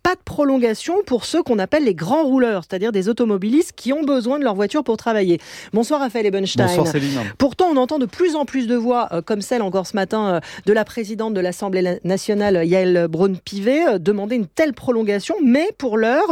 pas de prolongation pour ceux qu'on appelle les grands rouleurs, c'est-à-dire des automobilistes qui ont besoin de leur voiture pour travailler. Bonsoir Raphaël Ebenstein. Bonsoir Céline. Pourtant, on entend de plus en plus de voix, comme celle encore ce matin de la présidente de l'Assemblée nationale, Yaël Braun-Pivet, demander une telle prolongation, mais pour l'heure,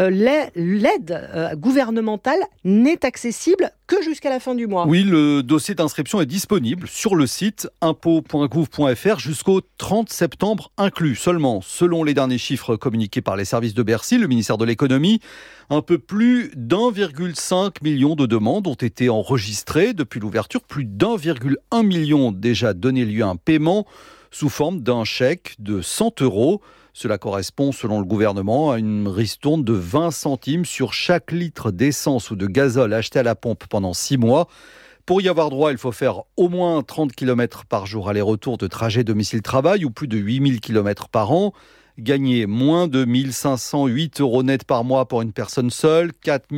l'aide gouvernementale n'est accessible que jusqu'à la fin du mois. Oui, le dossier d'inscription est disponible sur le site impôts.gouv.fr jusqu'au 30 septembre inclus. Seulement, selon les derniers chiffres communiqués par les services de Bercy, le ministère de l'économie, un peu plus d'1,5 million de demandes ont été enregistrées depuis l'ouverture. Plus d'1,1 million ont déjà donné lieu à un paiement sous forme d'un chèque de 100 €. Cela correspond, selon le gouvernement, à une ristourne de 20 centimes sur chaque litre d'essence ou de gazole acheté à la pompe pendant 6 mois. Pour y avoir droit, il faut faire au moins 30 km par jour aller-retour de trajet domicile-travail ou plus de 8000 km par an. Gagner moins de 1508 € net par mois pour une personne seule,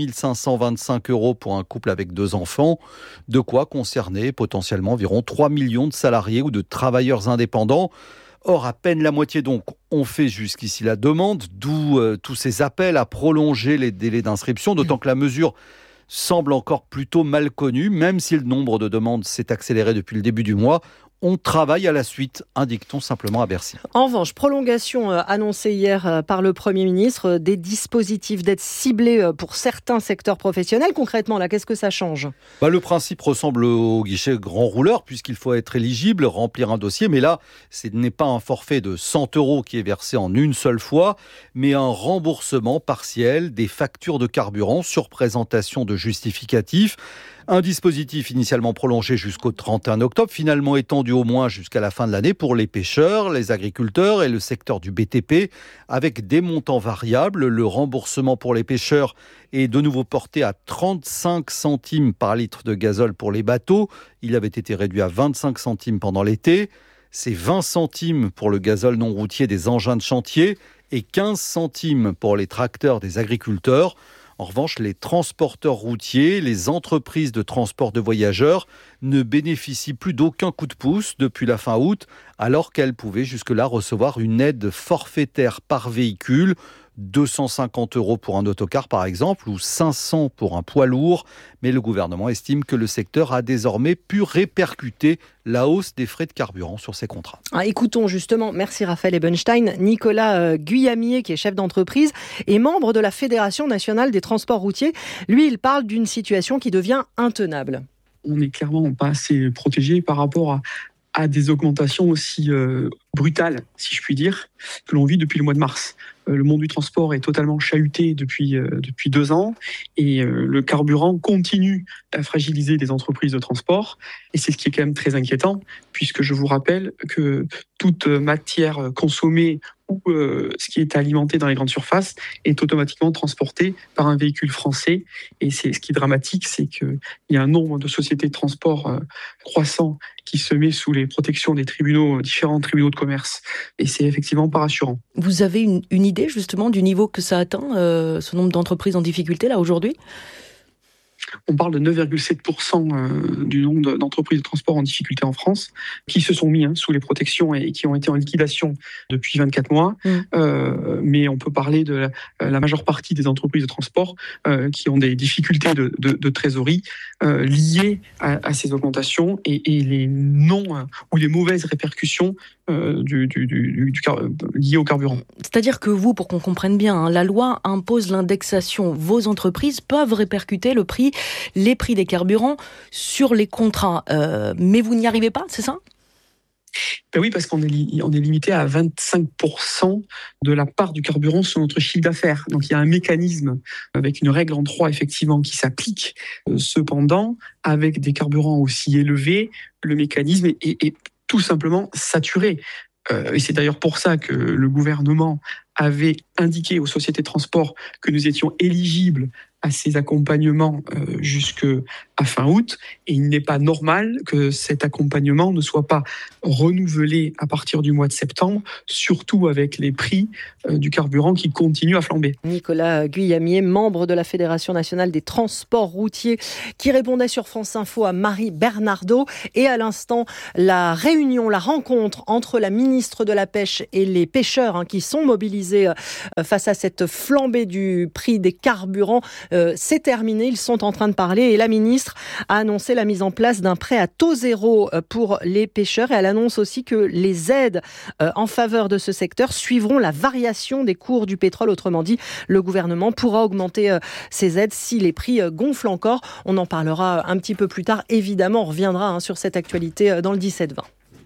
4525 € pour un couple avec 2 enfants. De quoi concerner potentiellement environ 3 millions de salariés ou de travailleurs indépendants. Or, à peine la moitié donc ont fait jusqu'ici la demande, d'où tous ces appels à prolonger les délais d'inscription, d'autant que la mesure semble encore plutôt mal connue, même si le nombre de demandes s'est accéléré depuis le début du mois. On travaille à la suite, indique-t-on simplement à Bercy. En revanche, prolongation annoncée hier par le Premier ministre, des dispositifs d'aide ciblés pour certains secteurs professionnels. Concrètement, là, qu'est-ce que ça change ? Le principe ressemble au guichet grand rouleur, puisqu'il faut être éligible, remplir un dossier. Mais là, ce n'est pas un forfait de 100 € qui est versé en une seule fois, mais un remboursement partiel des factures de carburant sur présentation de justificatifs. Un dispositif initialement prolongé jusqu'au 31 octobre, finalement étendu au moins jusqu'à la fin de l'année pour les pêcheurs, les agriculteurs et le secteur du BTP, avec des montants variables. Le remboursement pour les pêcheurs est de nouveau porté à 35 centimes par litre de gazole pour les bateaux. Il avait été réduit à 25 centimes pendant l'été. C'est 20 centimes pour le gazole non routier des engins de chantier et 15 centimes pour les tracteurs des agriculteurs. En revanche, les transporteurs routiers, les entreprises de transport de voyageurs ne bénéficient plus d'aucun coup de pouce depuis la fin août, alors qu'elles pouvaient jusque-là recevoir une aide forfaitaire par véhicule, 250 € pour un autocar par exemple, ou 500 pour un poids lourd. Mais le gouvernement estime que le secteur a désormais pu répercuter la hausse des frais de carburant sur ses contrats. Écoutons justement, merci Raphaël Ebenstein, Nicolas Guyamier, qui est chef d'entreprise et membre de la Fédération nationale des transports routiers. Lui, il parle d'une situation qui devient intenable. On n'est clairement pas assez protégé par rapport à des augmentations aussi brutales, si je puis dire, que l'on vit depuis le mois de mars. Le monde du transport est totalement chahuté depuis 2 ans et le carburant continue à fragiliser les entreprises de transport. Et c'est ce qui est quand même très inquiétant, puisque je vous rappelle que toute matière consommée ou ce qui est alimenté dans les grandes surfaces est automatiquement transporté par un véhicule français. Et c'est ce qui est dramatique, c'est qu'il y a un nombre de sociétés de transport croissant qui se met sous les protections des tribunaux, différents tribunaux de commerce. Et c'est effectivement pas rassurant. Vous avez une idée justement du niveau que ça atteint, ce nombre d'entreprises en difficulté là aujourd'hui ? On parle de 9,7% du nombre d'entreprises de transport en difficulté en France qui se sont mis sous les protections et qui ont été en liquidation depuis 24 mois. Mais on peut parler de la majeure partie des entreprises de transport qui ont des difficultés de trésorerie liées à ces augmentations et les non ou les mauvaises répercussions liées au carburant. C'est-à-dire que vous, pour qu'on comprenne bien, la loi impose l'indexation. Vos entreprises peuvent répercuter les prix des carburants sur les contrats. Mais vous n'y arrivez pas, c'est ça ? Ben oui, parce qu'on est limité à 25% de la part du carburant sur notre chiffre d'affaires. Donc il y a un mécanisme avec une règle en droit effectivement qui s'applique. Cependant, avec des carburants aussi élevés, le mécanisme est tout simplement saturé. Et c'est d'ailleurs pour ça que le gouvernement avait indiqué aux sociétés de transport que nous étions éligibles à ces accompagnements jusqu'à à fin août, et il n'est pas normal que cet accompagnement ne soit pas renouvelé à partir du mois de septembre, surtout avec les prix du carburant qui continuent à flamber. Nicolas Guyamier, membre de la Fédération nationale des transports routiers, qui répondait sur France Info à Marie Bernardo. Et à l'instant, la rencontre entre la ministre de la Pêche et les pêcheurs qui sont mobilisés face à cette flambée du prix des carburants, c'est terminé. Ils sont en train de parler et la ministre a annoncé la mise en place d'un prêt à taux zéro pour les pêcheurs et elle annonce aussi que les aides en faveur de ce secteur suivront la variation des cours du pétrole. Autrement dit, le gouvernement pourra augmenter ces aides si les prix gonflent encore. On en parlera un petit peu plus tard. Évidemment, on reviendra sur cette actualité dans le 17-20.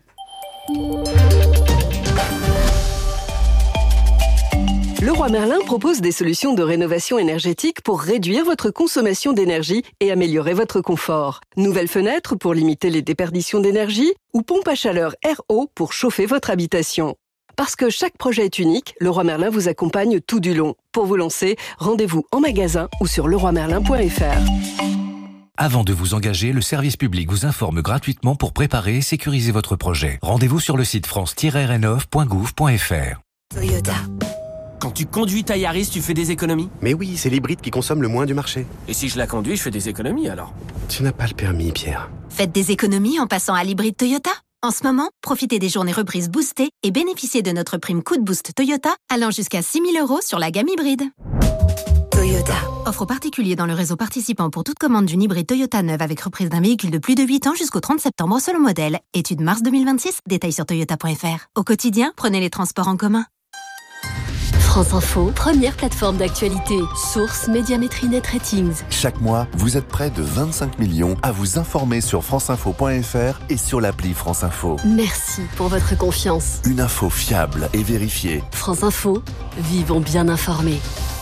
Leroy Merlin propose des solutions de rénovation énergétique pour réduire votre consommation d'énergie et améliorer votre confort. Nouvelles fenêtres pour limiter les déperditions d'énergie ou pompe à chaleur RO pour chauffer votre habitation. Parce que chaque projet est unique, Leroy Merlin vous accompagne tout du long. Pour vous lancer, rendez-vous en magasin ou sur leroymerlin.fr. Avant de vous engager, le service public vous informe gratuitement pour préparer et sécuriser votre projet. Rendez-vous sur le site france-renov.gouv.fr. Toyota. Quand tu conduis ta Yaris, tu fais des économies ? Mais oui, c'est l'hybride qui consomme le moins du marché. Et si je la conduis, je fais des économies alors ? Tu n'as pas le permis, Pierre. Faites des économies en passant à l'hybride Toyota. En ce moment, profitez des journées reprises boostées et bénéficiez de notre prime Coup de Boost Toyota allant jusqu'à 6 000 € sur la gamme hybride. Toyota. Offre aux particuliers dans le réseau participant pour toute commande d'une hybride Toyota neuve avec reprise d'un véhicule de plus de 8 ans jusqu'au 30 septembre selon modèle. Étude mars 2026, détails sur toyota.fr. Au quotidien, prenez les transports en commun. France Info, première plateforme d'actualité. Source Médiamétrie Net Ratings. Chaque mois, vous êtes près de 25 millions à vous informer sur franceinfo.fr et sur l'appli France Info. Merci pour votre confiance. Une info fiable et vérifiée. France Info, vivons bien informés.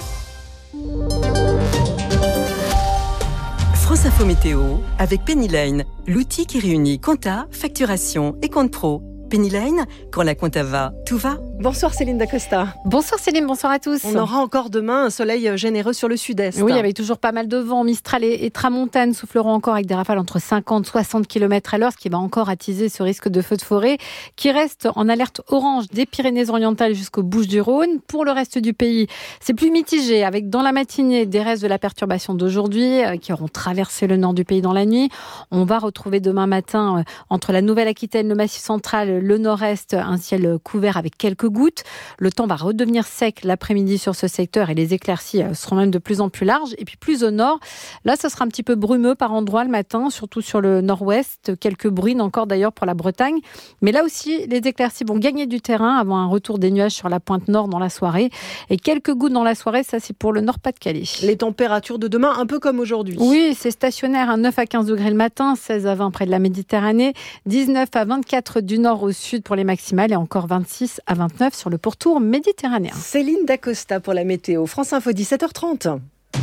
France Info Météo avec Pennyline, l'outil qui réunit compta, facturation et compte pro. Pennyline, quand la compta va, tout va. Bonsoir Céline Dacosta. Bonsoir Céline, bonsoir à tous. On aura encore demain un soleil généreux sur le sud-est. Oui, avec toujours pas mal de vent. Mistral et tramontane souffleront encore avec des rafales entre 50 et 60 km/h, ce qui va encore attiser ce risque de feu de forêt qui reste en alerte orange des Pyrénées-Orientales jusqu'aux Bouches-du-Rhône. Pour le reste du pays, c'est plus mitigé avec dans la matinée des restes de la perturbation d'aujourd'hui qui auront traversé le nord du pays dans la nuit. On va retrouver demain matin entre la Nouvelle-Aquitaine, le Massif central, le nord-est, un ciel couvert avec quelques gouttes. Le temps va redevenir sec l'après-midi sur ce secteur et les éclaircies seront même de plus en plus larges. Et puis plus au nord, là, ce sera un petit peu brumeux par endroits le matin, surtout sur le nord-ouest. Quelques bruines encore d'ailleurs pour la Bretagne. Mais là aussi, les éclaircies vont gagner du terrain avant un retour des nuages sur la pointe nord dans la soirée. Et quelques gouttes dans la soirée, ça c'est pour le Nord-Pas-de-Calais. Les températures de demain, un peu comme aujourd'hui. Oui, c'est stationnaire, 9 à 15 degrés le matin, 16 à 20 près de la Méditerranée, 19 à 24 du nord au sud pour les maximales et encore 26 à 29 sur le pourtour méditerranéen. Céline Dacosta pour la météo. France Info, 17h30.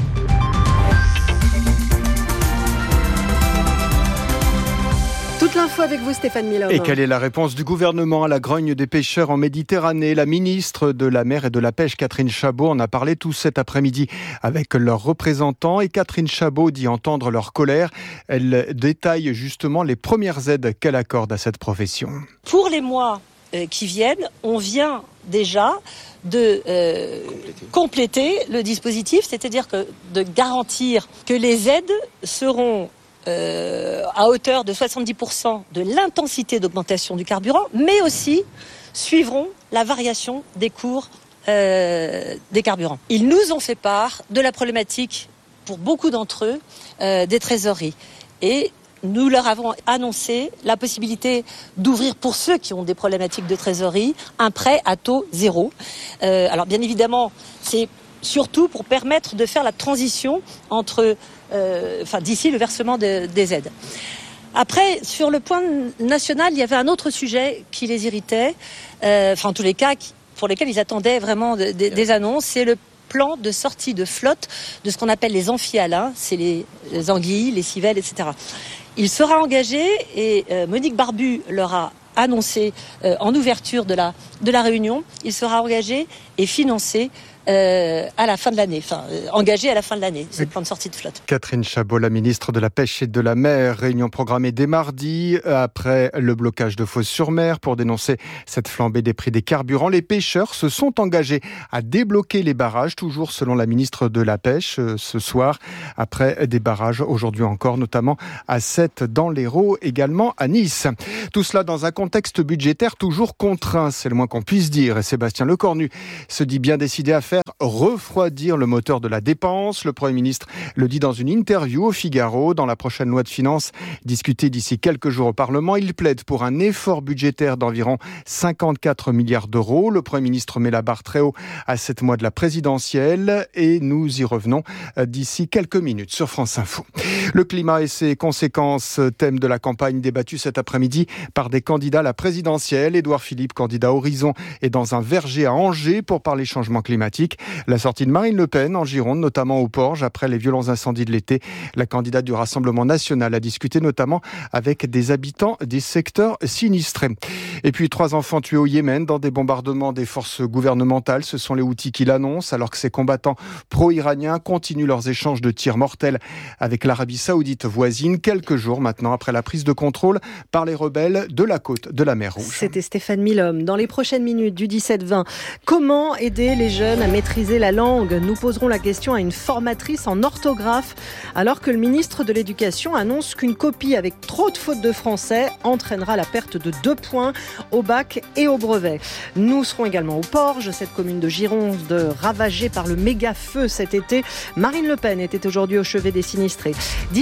Toute l'info avec vous, Stéphane Milhomme. Et quelle est la réponse du gouvernement à la grogne des pêcheurs en Méditerranée ? La ministre de la Mer et de la Pêche, Catherine Chabot, en a parlé tout cet après-midi avec leurs représentants. Et Catherine Chabot dit entendre leur colère. Elle détaille justement les premières aides qu'elle accorde à cette profession. Pour les mois qui viennent, on vient déjà de compléter le dispositif, c'est-à-dire que de garantir que les aides seront à hauteur de 70% de l'intensité d'augmentation du carburant, mais aussi suivront la variation des cours des carburants. Ils nous ont fait part de la problématique, pour beaucoup d'entre eux, des trésoreries. Et nous leur avons annoncé la possibilité d'ouvrir pour ceux qui ont des problématiques de trésorerie un prêt à taux zéro. Alors bien évidemment, c'est surtout pour permettre de faire la transition entre, d'ici le versement des aides. Après, sur le point national, il y avait un autre sujet qui les irritait, en tous les cas, pour lesquels ils attendaient vraiment des annonces, c'est le plan de sortie de flotte de ce qu'on appelle les amphihalins, c'est les anguilles, les civelles, etc. Il sera engagé et Monique Barbu leur a annoncé en ouverture de la réunion, il sera engagé est financé à la fin de l'année, engagé à la fin de l'année, c'est plan de sortie de flotte. Catherine Chabot, la ministre de la Pêche et de la Mer, réunion programmée dès mardi, après le blocage de Fos-sur-Mer pour dénoncer cette flambée des prix des carburants. Les pêcheurs se sont engagés à débloquer les barrages, toujours selon la ministre de la Pêche, ce soir, après des barrages aujourd'hui encore, notamment à Sète dans l'Hérault, également à Nice. Tout cela dans un contexte budgétaire toujours contraint, c'est le moins qu'on puisse dire. Et Sébastien Lecornu se dit bien décidé à faire refroidir le moteur de la dépense. Le Premier ministre le dit dans une interview au Figaro. Dans la prochaine loi de finances discutée d'ici quelques jours au Parlement, il plaide pour un effort budgétaire d'environ 54 milliards d'euros. Le Premier ministre met la barre très haut à 7 mois de la présidentielle et nous y revenons d'ici quelques minutes sur France Info. Le climat et ses conséquences, thème de la campagne débattue cet après-midi par des candidats à la présidentielle. Édouard Philippe, candidat Horizon, est dans un verger à Angers pour parler changement climatique. La sortie de Marine Le Pen en Gironde, notamment au Porge, après les violents incendies de l'été. La candidate du Rassemblement national a discuté notamment avec des habitants des secteurs sinistrés. Et puis 3 enfants tués au Yémen dans des bombardements des forces gouvernementales. Ce sont les Houthis qui l'annoncent, alors que ces combattants pro-iraniens continuent leurs échanges de tirs mortels avec l'Arabie Saoudite voisine, quelques jours maintenant après la prise de contrôle par les rebelles de la côte de la mer Rouge. C'était Stéphane Milhomme. Dans les prochaines minutes du 17-20, comment aider les jeunes à maîtriser la langue? Nous poserons la question à une formatrice en orthographe, alors que le ministre de l'Éducation annonce qu'une copie avec trop de fautes de français entraînera la perte de 2 points au bac et au brevet. Nous serons également au Porge, cette commune de Gironde ravagée par le méga feu cet été. Marine Le Pen était aujourd'hui au chevet des sinistrés.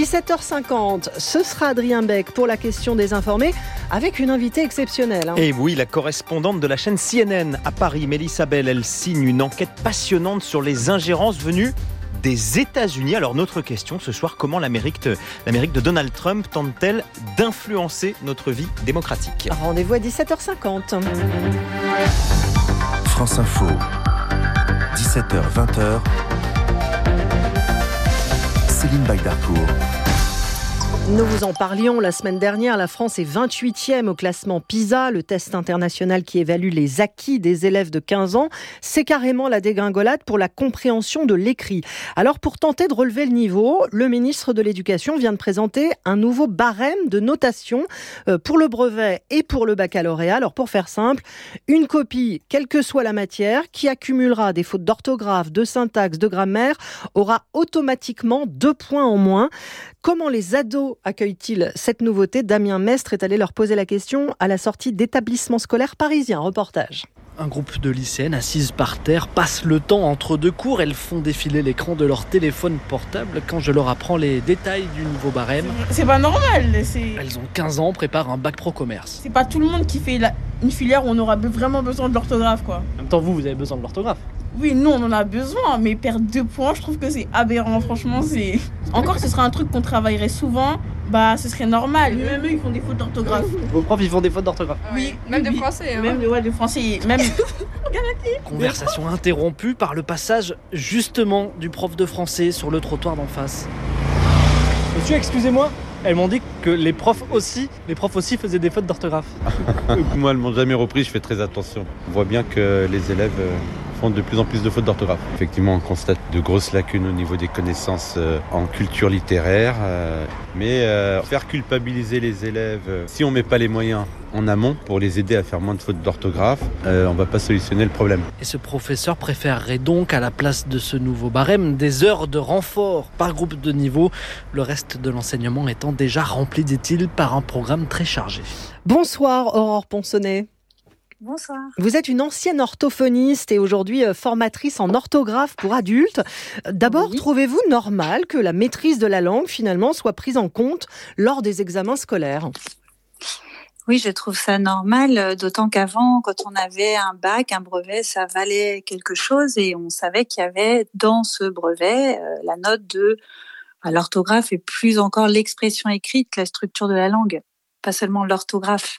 17h50, ce sera Adrien Beck pour la question des informés, avec une invitée exceptionnelle. Et oui, la correspondante de la chaîne CNN à Paris, Mélissa Bell, elle signe une enquête passionnante sur les ingérences venues des États-Unis. Alors notre question ce soir, comment l'Amérique de Donald Trump tente-t-elle d'influencer notre vie démocratique? Rendez-vous à 17h50. France Info, 17h-20h, Céline Baydarcourt. Nous vous en parlions la semaine dernière, la France est 28e au classement PISA, le test international qui évalue les acquis des élèves de 15 ans. C'est carrément la dégringolade pour la compréhension de l'écrit. Alors pour tenter de relever le niveau, le ministre de l'Éducation vient de présenter un nouveau barème de notation pour le brevet et pour le baccalauréat. Alors pour faire simple, une copie, quelle que soit la matière, qui accumulera des fautes d'orthographe, de syntaxe, de grammaire, aura automatiquement 2 points en moins. Comment les ados accueillent-ils cette nouveauté? Damien Mestre est allé leur poser la question à la sortie d'établissements scolaires parisiens. Reportage. Un groupe de lycéennes assises par terre passent le temps entre 2 cours. Elles font défiler l'écran de leur téléphone portable quand je leur apprends les détails du nouveau barème. C'est pas normal. Elles ont 15 ans, préparent un bac pro commerce. C'est pas tout le monde qui fait une filière où on aura vraiment besoin de l'orthographe, quoi. En même temps, vous avez besoin de l'orthographe. Oui, nous on en a besoin, mais perdre 2 points, je trouve que c'est aberrant. Franchement, c'est... Encore, ce serait un truc qu'on travaillerait souvent, ce serait normal. Même eux, ils font des fautes d'orthographe. Vos profs, ils font des fautes d'orthographe? Oui, même de français. Hein. Même de français, même... Conversation interrompue par le passage justement du prof de français sur le trottoir d'en face. Monsieur, excusez-moi, elles m'ont dit que les profs aussi faisaient des fautes d'orthographe. Moi, elles m'ont jamais repris, je fais très attention. On voit bien que les élèves font de plus en plus de fautes d'orthographe. Effectivement, on constate de grosses lacunes au niveau des connaissances en culture littéraire. Mais faire culpabiliser les élèves, si on ne met pas les moyens en amont pour les aider à faire moins de fautes d'orthographe, on ne va pas solutionner le problème. Et ce professeur préférerait donc, à la place de ce nouveau barème, des heures de renfort par groupe de niveau, le reste de l'enseignement étant déjà rempli, dit-il, par un programme très chargé. Bonsoir Aurore Ponsonnet. Bonsoir. Vous êtes une ancienne orthophoniste et aujourd'hui formatrice en orthographe pour adultes. D'abord, trouvez-vous normal que la maîtrise de la langue, finalement, soit prise en compte lors des examens scolaires ? Oui, je trouve ça normal, d'autant qu'avant, quand on avait un bac, un brevet, ça valait quelque chose et on savait qu'il y avait dans ce brevet la note de l'orthographe et plus encore l'expression écrite, la structure de la langue, pas seulement l'orthographe.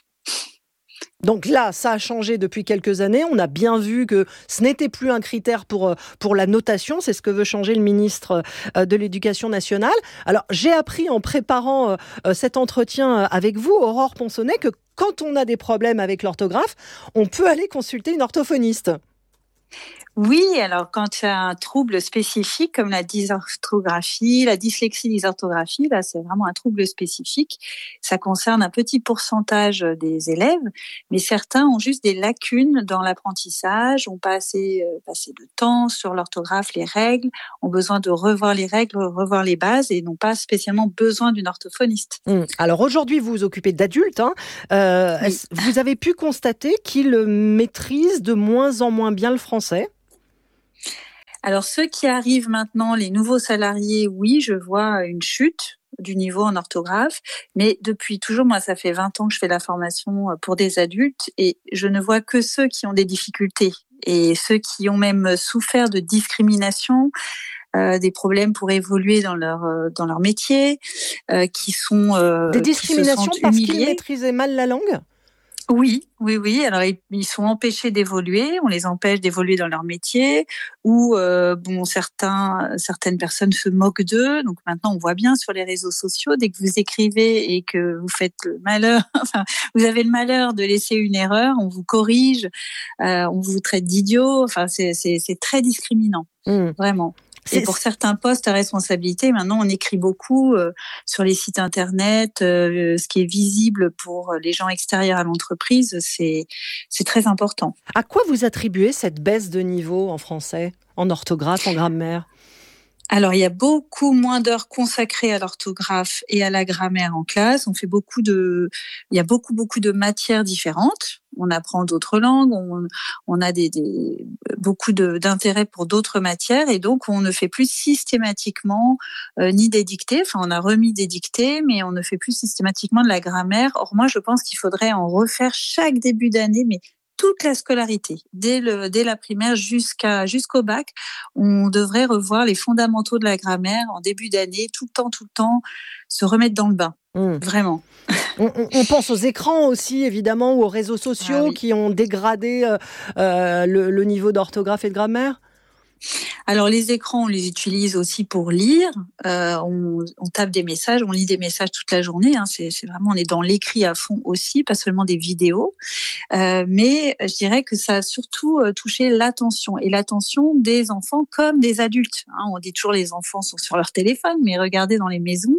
Donc là, ça a changé depuis quelques années. On a bien vu que ce n'était plus un critère pour la notation. C'est ce que veut changer le ministre de l'Éducation nationale. Alors, j'ai appris en préparant cet entretien avec vous, Aurore Ponsonnet, que quand on a des problèmes avec l'orthographe, on peut aller consulter une orthophoniste. Oui, alors quand il y a un trouble spécifique comme la dysorthographie, la dyslexie dysorthographie, là c'est vraiment un trouble spécifique. Ça concerne un petit pourcentage des élèves, mais certains ont juste des lacunes dans l'apprentissage, ont pas assez de temps sur l'orthographe, les règles, ont besoin de revoir les règles, revoir les bases et n'ont pas spécialement besoin d'une orthophoniste. Alors aujourd'hui, vous vous occupez d'adultes. Oui. Vous avez pu constater qu'ils maîtrisent de moins en moins bien le français ? Alors, ceux qui arrivent maintenant, les nouveaux salariés, oui, je vois une chute du niveau en orthographe, mais depuis toujours, moi, ça fait 20 ans que je fais la formation pour des adultes et je ne vois que ceux qui ont des difficultés et ceux qui ont même souffert de discrimination, des problèmes pour évoluer dans leur métier, qui sont des discriminations parce qu'ils maîtrisaient mal la langue ? Oui. Alors, ils sont empêchés d'évoluer. On les empêche d'évoluer dans leur métier. Ou certaines personnes se moquent d'eux. Donc maintenant, on voit bien sur les réseaux sociaux, dès que vous écrivez et que vous faites le malheur, vous avez le malheur de laisser une erreur, on vous corrige, on vous traite d'idiot. Enfin, c'est très discriminant, vraiment. Et pour certains postes à responsabilité, maintenant on écrit beaucoup sur les sites internet, ce qui est visible pour les gens extérieurs à l'entreprise, c'est très important. À quoi vous attribuez cette baisse de niveau en français, en orthographe, en grammaire ? Alors, il y a beaucoup moins d'heures consacrées à l'orthographe et à la grammaire en classe. Il y a beaucoup de matières différentes. On apprend d'autres langues, on a beaucoup d'intérêt pour d'autres matières et donc on ne fait plus systématiquement ni des dictées. Enfin, on a remis des dictées, mais on ne fait plus systématiquement de la grammaire. Or, moi, je pense qu'il faudrait en refaire chaque début d'année, mais toute la scolarité, dès la primaire jusqu'au bac, on devrait revoir les fondamentaux de la grammaire en début d'année, tout le temps, se remettre dans le bain, vraiment. On pense aux écrans aussi, évidemment, ou aux réseaux sociaux qui ont dégradé le niveau d'orthographe et de grammaire. Alors les écrans, on les utilise aussi pour lire. On tape des messages, on lit des messages toute la journée. C'est vraiment, on est dans l'écrit à fond aussi, pas seulement des vidéos. Mais je dirais que ça a surtout touché l'attention et l'attention des enfants comme des adultes. On dit toujours les enfants sont sur leur téléphone, mais regardez dans les maisons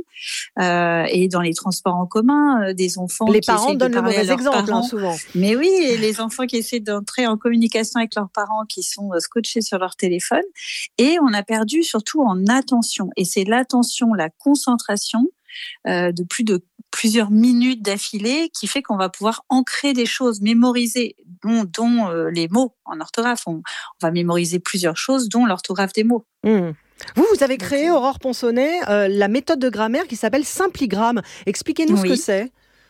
et dans les transports en commun, des enfants. Les parents donnent le mauvais exemple souvent. Mais oui, et les enfants qui essaient d'entrer en communication avec leurs parents, qui sont scotchés sur leur téléphone. Et on a perdu surtout en attention. Et c'est l'attention, la concentration de plusieurs minutes d'affilée qui fait qu'on va pouvoir ancrer des choses, mémoriser, dont les mots en orthographe. On va mémoriser plusieurs choses, dont l'orthographe des mots. Vous avez créé, Aurore Ponsonnet, la méthode de grammaire qui s'appelle Simpligramme. Expliquez-nous ce que c'est.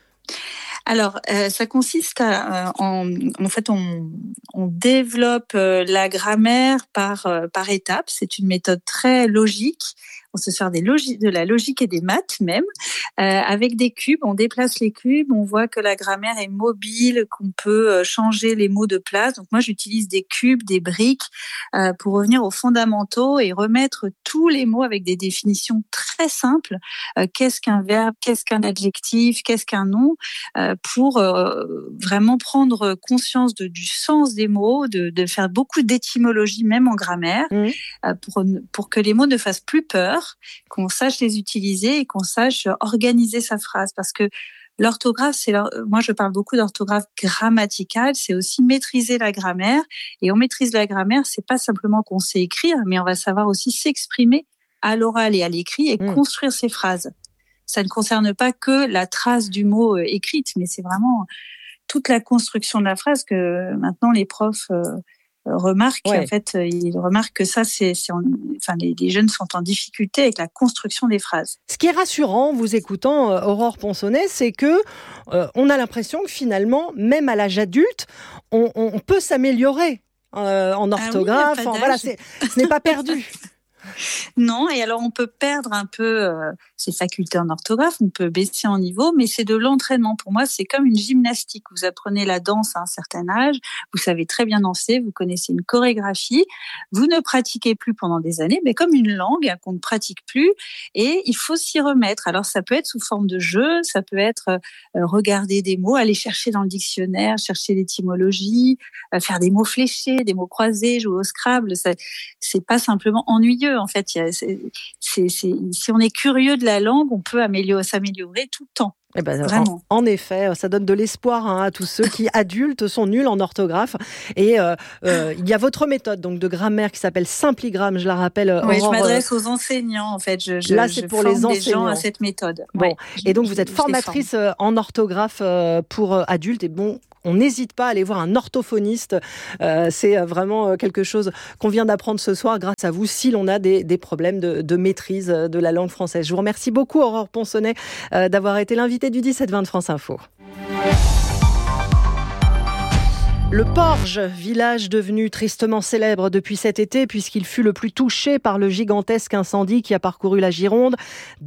Alors, ça consiste en fait, on développe la grammaire par étapes. C'est une méthode très logique. On se sert de la logique et des maths même. Avec des cubes, on déplace les cubes, on voit que la grammaire est mobile, qu'on peut changer les mots de place. Donc moi, j'utilise des cubes, des briques pour revenir aux fondamentaux et remettre tous les mots avec des définitions très simples. Qu'est-ce qu'un verbe, qu'est-ce qu'un adjectif, qu'est-ce qu'un nom, pour vraiment prendre conscience du sens des mots, de faire beaucoup d'étymologie même en grammaire, pour que les mots ne fassent plus peur, qu'on sache les utiliser et qu'on sache organiser sa phrase. Parce que l'orthographe, moi je parle beaucoup d'orthographe grammaticale, c'est aussi maîtriser la grammaire. Et on maîtrise la grammaire, c'est pas simplement qu'on sait écrire, mais on va savoir aussi s'exprimer à l'oral et à l'écrit et construire ses phrases. Ça ne concerne pas que la trace du mot écrite, mais c'est vraiment toute la construction de la phrase que maintenant les profs remarquent. En fait, ils remarquent que ça, les jeunes sont en difficulté avec la construction des phrases. Ce qui est rassurant, vous écoutant Aurore Ponsonnet, c'est que on a l'impression que finalement, même à l'âge adulte, on peut s'améliorer en orthographe. Ce n'est pas perdu. Non, et alors on peut perdre un peu ses facultés en orthographe, on peut baisser en niveau, mais c'est de l'entraînement. Pour moi, c'est comme une gymnastique. Vous apprenez la danse à un certain âge, vous savez très bien danser, vous connaissez une chorégraphie, vous ne pratiquez plus pendant des années, mais comme une langue qu'on ne pratique plus, et il faut s'y remettre. Alors ça peut être sous forme de jeu, ça peut être regarder des mots, aller chercher dans le dictionnaire, chercher l'étymologie, faire des mots fléchés, des mots croisés, jouer au Scrabble. C'est pas simplement ennuyeux. En fait, si on est curieux de la langue, on peut s'améliorer tout le temps. Eh ben, en effet, ça donne de l'espoir à tous ceux qui, adultes, sont nuls en orthographe. Et il y a votre méthode donc de grammaire qui s'appelle Simpligramme, je la rappelle. Oui, je m'adresse aux enseignants, en fait. Là, c'est pour les enseignants. Des gens à cette méthode. Bon. Ouais, et donc, vous êtes formatrice en orthographe pour adultes. Et bon, on n'hésite pas à aller voir un orthophoniste. C'est vraiment quelque chose qu'on vient d'apprendre ce soir grâce à vous, si l'on a des problèmes de maîtrise de la langue française. Je vous remercie beaucoup, Aurore Ponsonnet, d'avoir été l'invitée du 17-20 de France Info. Le Porge, village devenu tristement célèbre depuis cet été puisqu'il fut le plus touché par le gigantesque incendie qui a parcouru la Gironde.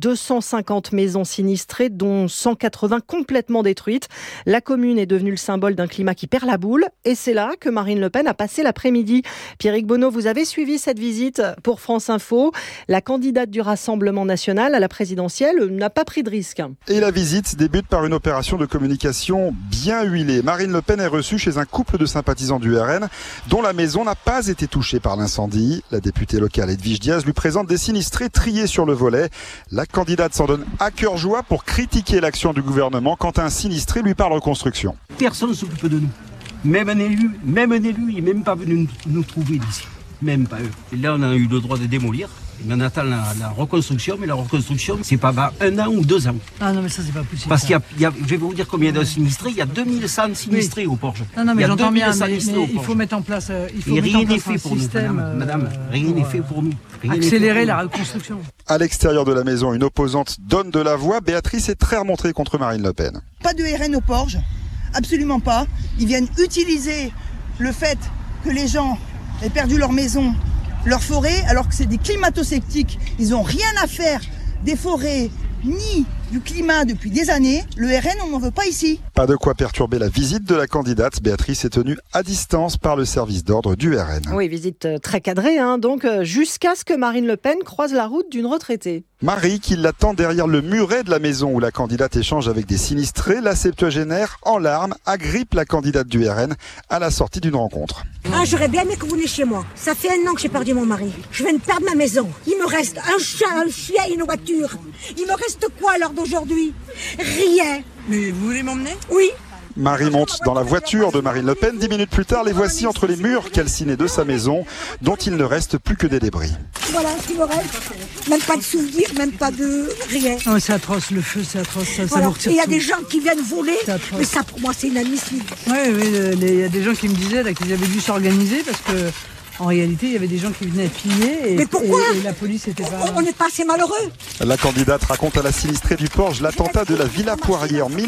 250 maisons sinistrées, dont 180 complètement détruites. La commune est devenue le symbole d'un climat qui perd la boule et c'est là que Marine Le Pen a passé l'après-midi. Pierrick Bonneau, vous avez suivi cette visite pour France Info. La candidate du Rassemblement national à la présidentielle n'a pas pris de risque. Et la visite débute par une opération de communication bien huilée. Marine Le Pen est reçue chez un couple de sympathisants du RN dont la maison n'a pas été touchée par l'incendie. La députée locale Edwige Diaz lui présente des sinistrés triés sur le volet. La candidate s'en donne à cœur joie pour critiquer l'action du gouvernement quand un sinistré lui parle reconstruction. Personne ne s'occupe de nous. Même un élu, il n'est même pas venu nous trouver d'ici. Même pas eux. Et là, on a eu le droit de démolir. On attend la reconstruction, mais la reconstruction, c'est pas 1 an ou 2 ans. Ah non, mais ça, c'est pas possible. Parce qu'il y a, je vais vous dire combien de sinistrés, il y a 2100 sinistrés au Porge. Non, mais j'entends bien, mais il faut mettre en place rien n'est fait pour nous, madame, rien n'est fait pour nous. Accélérer la reconstruction. À l'extérieur de la maison, une opposante donne de la voix. Béatrice est très remontrée contre Marine Le Pen. Pas de RN au Porge, absolument pas. Ils viennent utiliser le fait que les gens aient perdu leur maison, leur forêt, alors que c'est des climato-sceptiques. Ils n'ont rien à faire des forêts ni du climat depuis des années. Le RN, on n'en veut pas ici. Pas de quoi perturber la visite de la candidate. Béatrice est tenue à distance par le service d'ordre du RN. Oui, visite très cadrée, donc jusqu'à ce que Marine Le Pen croise la route d'une retraitée. Marie, qui l'attend derrière le muret de la maison où la candidate échange avec des sinistrés, la septuagénaire, en larmes, agrippe la candidate du RN à la sortie d'une rencontre. J'aurais bien aimé que vous veniez chez moi. Ça fait 1 an que j'ai perdu mon mari. Je viens de perdre ma maison. Il me reste un chat, un chien et une voiture. Il me reste quoi à l'heure d'aujourd'hui? Rien. Mais vous voulez m'emmener? Oui. Marie monte dans la voiture de Marine Le Pen. 10 minutes plus tard, les voici entre les murs calcinés de sa maison, dont il ne reste plus que des débris. Voilà ce qu'il me reste. Même pas de souvenirs, même pas de rien. Oh, c'est atroce, le feu, c'est atroce. Ça voilà. vous retire. Et il y a des gens qui viennent voler, mais ça pour moi c'est inadmissible. Oui, il y a des gens qui me disaient là, qu'ils avaient dû s'organiser parce que en réalité, il y avait des gens qui venaient piller mais pourquoi et la police était pas... On n'est pas assez malheureux. La candidate raconte à la sinistrée du Porge l'attentat de la Villa Poirier en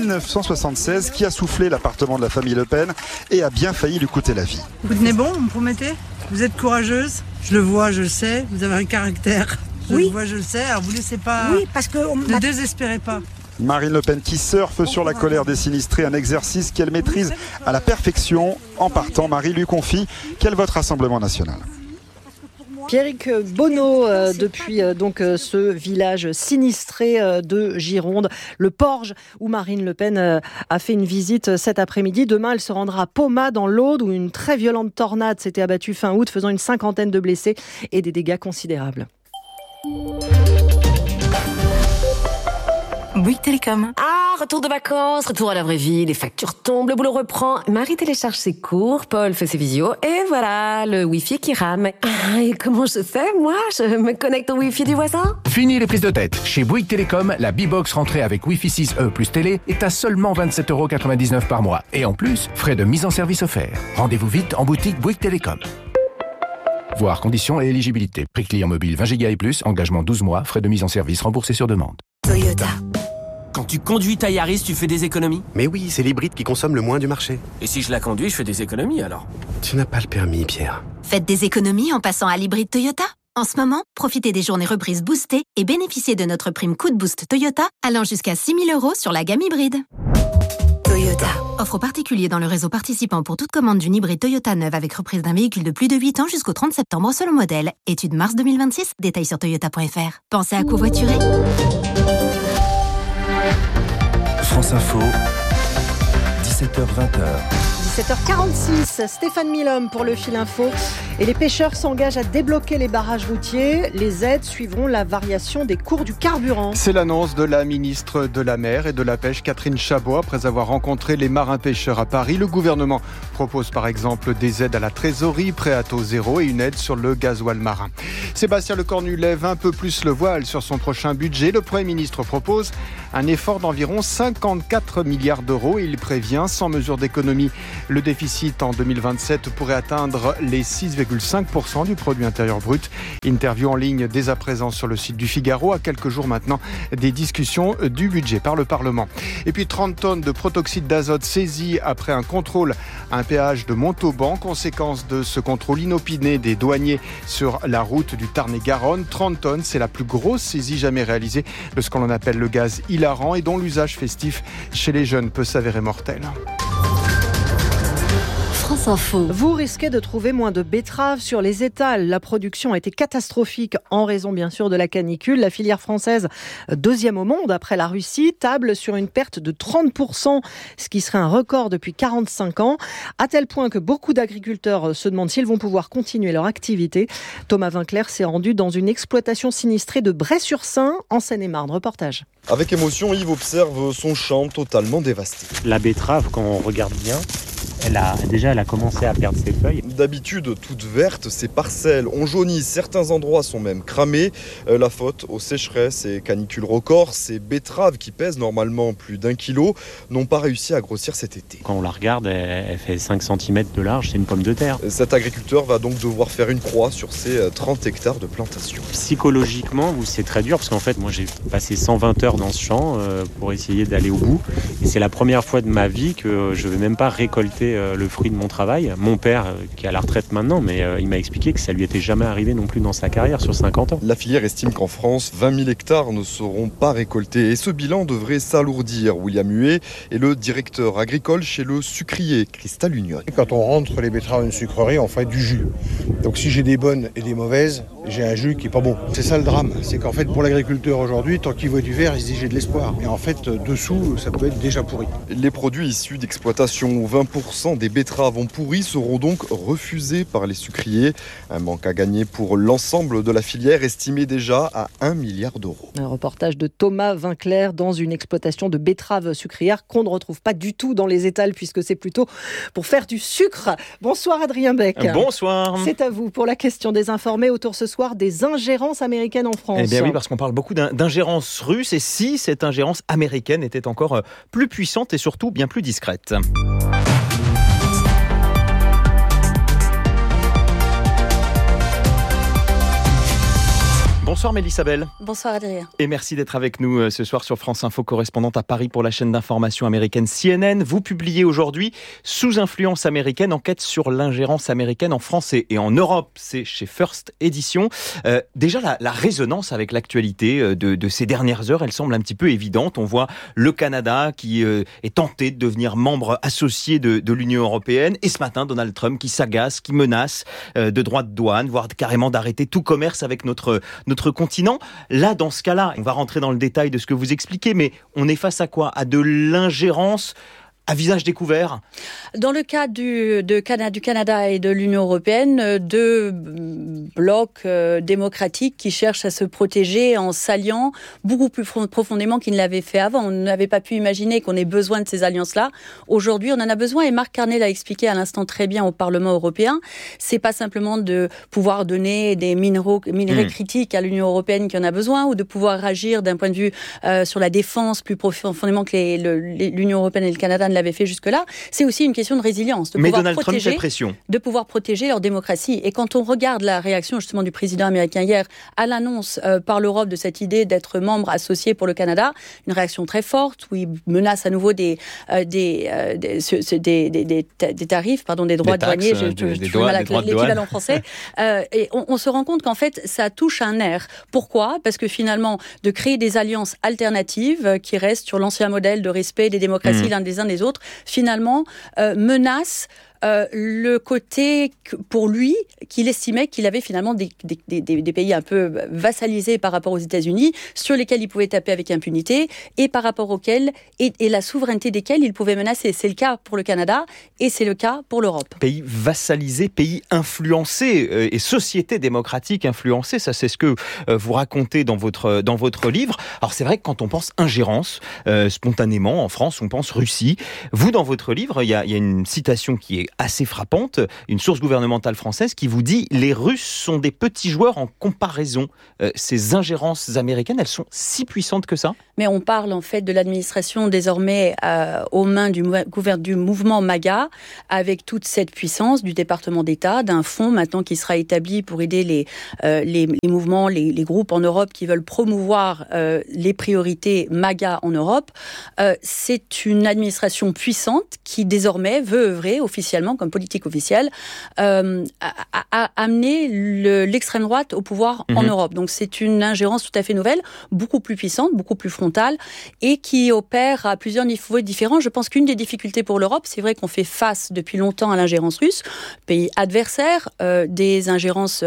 1976 qui a soufflé l'appartement de la famille Le Pen et a bien failli lui coûter la vie. Vous tenez bon, vous me promettez? Vous êtes courageuse? Je le vois, je le sais, vous avez un caractère. Je le vois, je le sais, alors vous laissez pas... Oui, parce que... Ne désespérez pas. Marine Le Pen qui surfe sur la colère des sinistrés, un exercice qu'elle maîtrise à la perfection. En partant, Marie lui confie qu'elle vote Rassemblement national. Pierrick Bonneau depuis donc ce village sinistré de Gironde, le Porge, où Marine Le Pen a fait une visite cet après-midi. Demain, elle se rendra à Poma dans l'Aude, où une très violente tornade s'était abattue fin août, faisant une 50aine de blessés et des dégâts considérables. Bouygues Télécom. Ah, retour de vacances, retour à la vraie vie, les factures tombent, le boulot reprend. Marie télécharge ses cours, Paul fait ses visios, et voilà, le Wi-Fi qui rame. Ah, et comment je fais, moi? Je me connecte au Wi-Fi du voisin? Fini les prises de tête. Chez Bouygues Télécom, la B-Box rentrée avec Wi-Fi 6E plus télé est à seulement 27,99€ par mois. Et en plus, frais de mise en service offerts. Rendez-vous vite en boutique Bouygues Télécom. Voir conditions et éligibilité. Prix client mobile 20 Go et plus, engagement 12 mois, frais de mise en service remboursés sur demande. Toyota. Quand tu conduis ta Yaris, tu fais des économies? Mais oui, c'est l'hybride qui consomme le moins du marché. Et si je la conduis, je fais des économies alors? Tu n'as pas le permis, Pierre. Faites des économies en passant à l'hybride Toyota. En ce moment, profitez des journées reprises boostées et bénéficiez de notre prime Coup de Boost Toyota allant jusqu'à 6 000 € sur la gamme hybride. Toyota. Offre aux particuliers dans le réseau participant pour toute commande d'une hybride Toyota neuve avec reprise d'un véhicule de plus de 8 ans jusqu'au 30 septembre selon modèle. Étude mars 2026, détails sur toyota.fr. Pensez à covoiturer. France Info, 17h-20h. 17h46, Stéphane Milhomme pour le Fil Info. Et les pêcheurs s'engagent à débloquer les barrages routiers. Les aides suivront la variation des cours du carburant. C'est l'annonce de la ministre de la Mer et de la Pêche, Catherine Chabot. Après avoir rencontré les marins-pêcheurs à Paris, le gouvernement propose par exemple des aides à la trésorerie, prêt à taux zéro et une aide sur le gasoil marin. Sébastien Lecornu lève un peu plus le voile sur son prochain budget. Le Premier ministre propose un effort d'environ 54 milliards d'euros et il prévient, sans mesure d'économie, le déficit en 2027 pourrait atteindre les 6,5% du produit intérieur brut. Interview en ligne dès à présent sur le site du Figaro, à quelques jours maintenant des discussions du budget par le Parlement. Et puis 30 tonnes de protoxyde d'azote saisies après un contrôle à un péage de Montauban. Conséquence de ce contrôle inopiné des douaniers sur la route du Tarn-et-Garonne. 30 tonnes, c'est la plus grosse saisie jamais réalisée de ce qu'on appelle le gaz hilarant et dont l'usage festif chez les jeunes peut s'avérer mortel. France Info. Vous risquez de trouver moins de betteraves sur les étals. La production a été catastrophique en raison bien sûr de la canicule. La filière française, deuxième au monde après la Russie, table sur une perte de 30%, ce qui serait un record depuis 45 ans, à tel point que beaucoup d'agriculteurs se demandent s'ils vont pouvoir continuer leur activité. Thomas Vinclair s'est rendu dans une exploitation sinistrée de Bray-sur-Seine, en Seine-et-Marne. Reportage. Avec émotion, Yves observe son champ totalement dévasté. La betterave, quand on regarde bien, elle a commencé à perdre ses feuilles. D'habitude toute verte, ces parcelles ont jauni, certains endroits sont même cramés. La faute aux sécheresses et canicules records, ces betteraves qui pèsent normalement plus d'1 kilo n'ont pas réussi à grossir cet été. Quand on la regarde, elle fait 5 cm de large, c'est une pomme de terre. Cet agriculteur va donc devoir faire une croix sur ses 30 hectares de plantation. Psychologiquement, c'est très dur parce qu'en fait, moi j'ai passé 120 heures dans ce champ pour essayer d'aller au bout. Et c'est la première fois de ma vie que je ne vais même pas récolter le fruit de mon travail. Mon père, qui est à la retraite maintenant, mais il m'a expliqué que ça lui était jamais arrivé non plus dans sa carrière sur 50 ans. La filière estime qu'en France, 20 000 hectares ne seront pas récoltés et ce bilan devrait s'alourdir. William Huet est le directeur agricole chez le sucrier Cristal Union. Quand on rentre les betteraves à une sucrerie, on fait du jus. Donc si j'ai des bonnes et des mauvaises, j'ai un jus qui est pas bon. C'est ça le drame, c'est qu'en fait pour l'agriculteur aujourd'hui, tant qu'il voit du vert, il se dit j'ai de l'espoir. Et en fait dessous, ça peut être déjà pourri. Les produits issus d'exploitation où 20% des betteraves ont pourri seront donc refusés par les sucriers. Un manque à gagner pour l'ensemble de la filière estimé déjà à 1 milliard d'euros. Un reportage de Thomas Vinclair dans une exploitation de betteraves sucrières qu'on ne retrouve pas du tout dans les étals puisque c'est plutôt pour faire du sucre. Bonsoir Adrien Beck. Bonsoir. C'est à vous pour la question des informés autour ce soir des ingérences américaines en France. Eh bien oui, parce qu'on parle beaucoup d'ingérence russe et si cette ingérence américaine était encore plus puissante et surtout bien plus discrète. Bonsoir Mélissa Bell. Bonsoir Adrien. Et merci d'être avec nous ce soir sur France Info, correspondante à Paris pour la chaîne d'information américaine CNN. Vous publiez aujourd'hui Sous influence américaine, enquête sur l'ingérence américaine en France et en Europe. C'est chez First Edition. Déjà la résonance avec l'actualité de ces dernières heures, elle semble un petit peu évidente. On voit le Canada qui est tenté de devenir membre associé de l'Union européenne. Et ce matin, Donald Trump qui s'agace, qui menace de droits de douane, voire carrément d'arrêter tout commerce avec notre continent. Là, dans ce cas-là, on va rentrer dans le détail de ce que vous expliquez, mais on est face à quoi ? À de l'ingérence à visage découvert ? Dans le cas du Canada et de l'Union européenne, deux blocs démocratiques qui cherchent à se protéger en s'alliant beaucoup plus profondément qu'ils ne l'avaient fait avant. On n'avait pas pu imaginer qu'on ait besoin de ces alliances-là. Aujourd'hui, on en a besoin et Marc Carney l'a expliqué à l'instant très bien au Parlement européen. C'est pas simplement de pouvoir donner des minerais critiques à l'Union européenne qui en a besoin ou de pouvoir agir d'un point de vue sur la défense plus profondément que l'Union européenne et le Canada ne l'avaient fait jusque-là. C'est aussi une question de résilience, Mais Donald Trump fait pression. De pouvoir protéger leur démocratie. Et quand on regarde la réaction justement du président américain hier à l'annonce par l'Europe de cette idée d'être membre associé pour le Canada, une réaction très forte où il menace à nouveau des tarifs, des droits douaniers, l'équivalent français. Et on se rend compte qu'en fait, ça touche un nerf. Pourquoi ? Parce que finalement, de créer des alliances alternatives qui restent sur l'ancien modèle de respect des démocraties l'un des uns des autres, finalement, menace le côté, pour lui, qu'il estimait qu'il avait finalement des pays un peu vassalisés par rapport aux États-Unis, sur lesquels il pouvait taper avec impunité, et par rapport auxquels, et la souveraineté desquels il pouvait menacer. C'est le cas pour le Canada, et c'est le cas pour l'Europe. Pays vassalisés, pays influencés, et sociétés démocratiques influencées, ça c'est ce que vous racontez dans votre livre. Alors c'est vrai que quand on pense ingérence, spontanément, en France, on pense Russie. Vous, dans votre livre, il y a une citation qui est assez frappante, une source gouvernementale française qui vous dit « Les Russes sont des petits joueurs en comparaison ». Ces ingérences américaines, elles sont si puissantes que ça ? Mais on parle en fait de l'administration désormais aux mains du mouvement MAGA, avec toute cette puissance du département d'État, d'un fonds maintenant qui sera établi pour aider les mouvements, les groupes en Europe qui veulent promouvoir les priorités MAGA en Europe. C'est une administration puissante qui désormais veut œuvrer officiellement comme politique officielle, à amener l'extrême droite au pouvoir en Europe. Donc c'est une ingérence tout à fait nouvelle, beaucoup plus puissante, beaucoup plus frontale, et qui opère à plusieurs niveaux différents. Je pense qu'une des difficultés pour l'Europe, c'est vrai qu'on fait face depuis longtemps à l'ingérence russe, pays adversaire, des ingérences